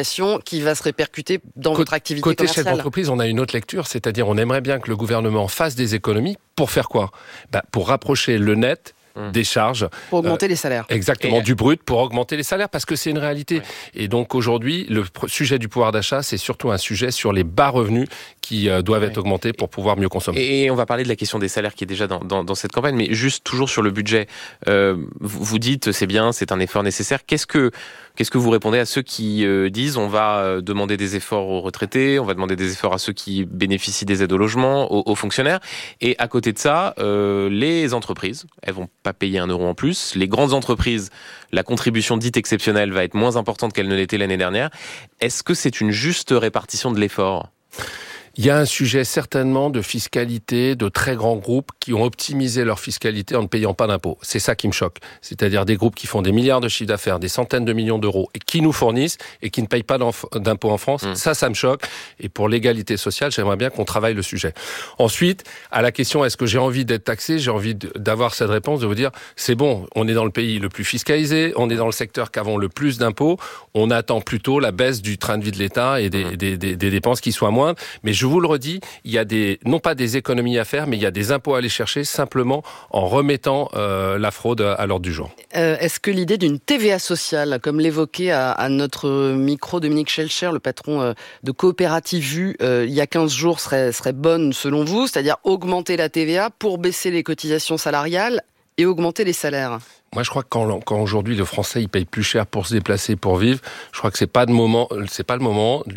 qui va se répercuter dans Côté, votre activité côté commerciale. chef d'entreprise, on a une autre lecture, c'est-à-dire on aimerait bien que le gouvernement fasse des économies pour faire quoi ? Ben, pour rapprocher le net des charges. Pour augmenter euh, les salaires. Exactement, Et... du brut pour augmenter les salaires, parce que c'est une réalité. Ouais. Et donc aujourd'hui, le sujet du pouvoir d'achat, c'est surtout un sujet sur les bas revenus qui euh, doivent ouais. être augmentés pour pouvoir mieux consommer. Et on va parler de la question des salaires qui est déjà dans, dans, dans cette campagne, mais juste toujours sur le budget. Euh, vous dites, c'est bien, c'est un effort nécessaire. Qu'est-ce que, qu'est-ce que vous répondez à ceux qui euh, disent on va euh, demander des efforts aux retraités, on va demander des efforts à ceux qui bénéficient des aides au logement, aux, aux fonctionnaires, et à côté de ça, euh, les entreprises, elles vont pas payer un euro en plus. Les grandes entreprises, la contribution dite exceptionnelle va être moins importante qu'elle ne l'était l'année dernière. Est-ce que c'est une juste répartition de l'effort ? Il y a un sujet certainement de fiscalité de très grands groupes qui ont optimisé leur fiscalité en ne payant pas d'impôts. C'est ça qui me choque. C'est-à-dire des groupes qui font des milliards de chiffres d'affaires, des centaines de millions d'euros, et qui nous fournissent et qui ne payent pas d'impôts en France. Mmh. Ça, ça me choque. Et pour l'égalité sociale, j'aimerais bien qu'on travaille le sujet. Ensuite, à la question, est-ce que j'ai envie d'être taxé ? J'ai envie d'avoir cette réponse, de vous dire, c'est bon, on est dans le pays le plus fiscalisé, on est dans le secteur qui avons le plus d'impôts, on attend plutôt la baisse du train de vie de l'État et des, mmh. des, des, des dépenses qui soient moindres. Mais je vous le redis, il y a des, non pas des économies à faire, mais il y a des impôts à aller chercher simplement en remettant euh, la fraude à l'ordre du jour. Euh, est-ce que l'idée d'une T V A sociale, comme l'évoquait à, à notre micro Dominique Schelcher, le patron euh, de Coopérative Vue, euh, il y a quinze jours, serait, serait bonne selon vous, c'est-à-dire augmenter la T V A pour baisser les cotisations salariales et augmenter les salaires ? Moi, je crois que quand, quand aujourd'hui le Français il paye plus cher pour se déplacer, pour vivre, je crois que c'est pas de moment, c'est pas le moment.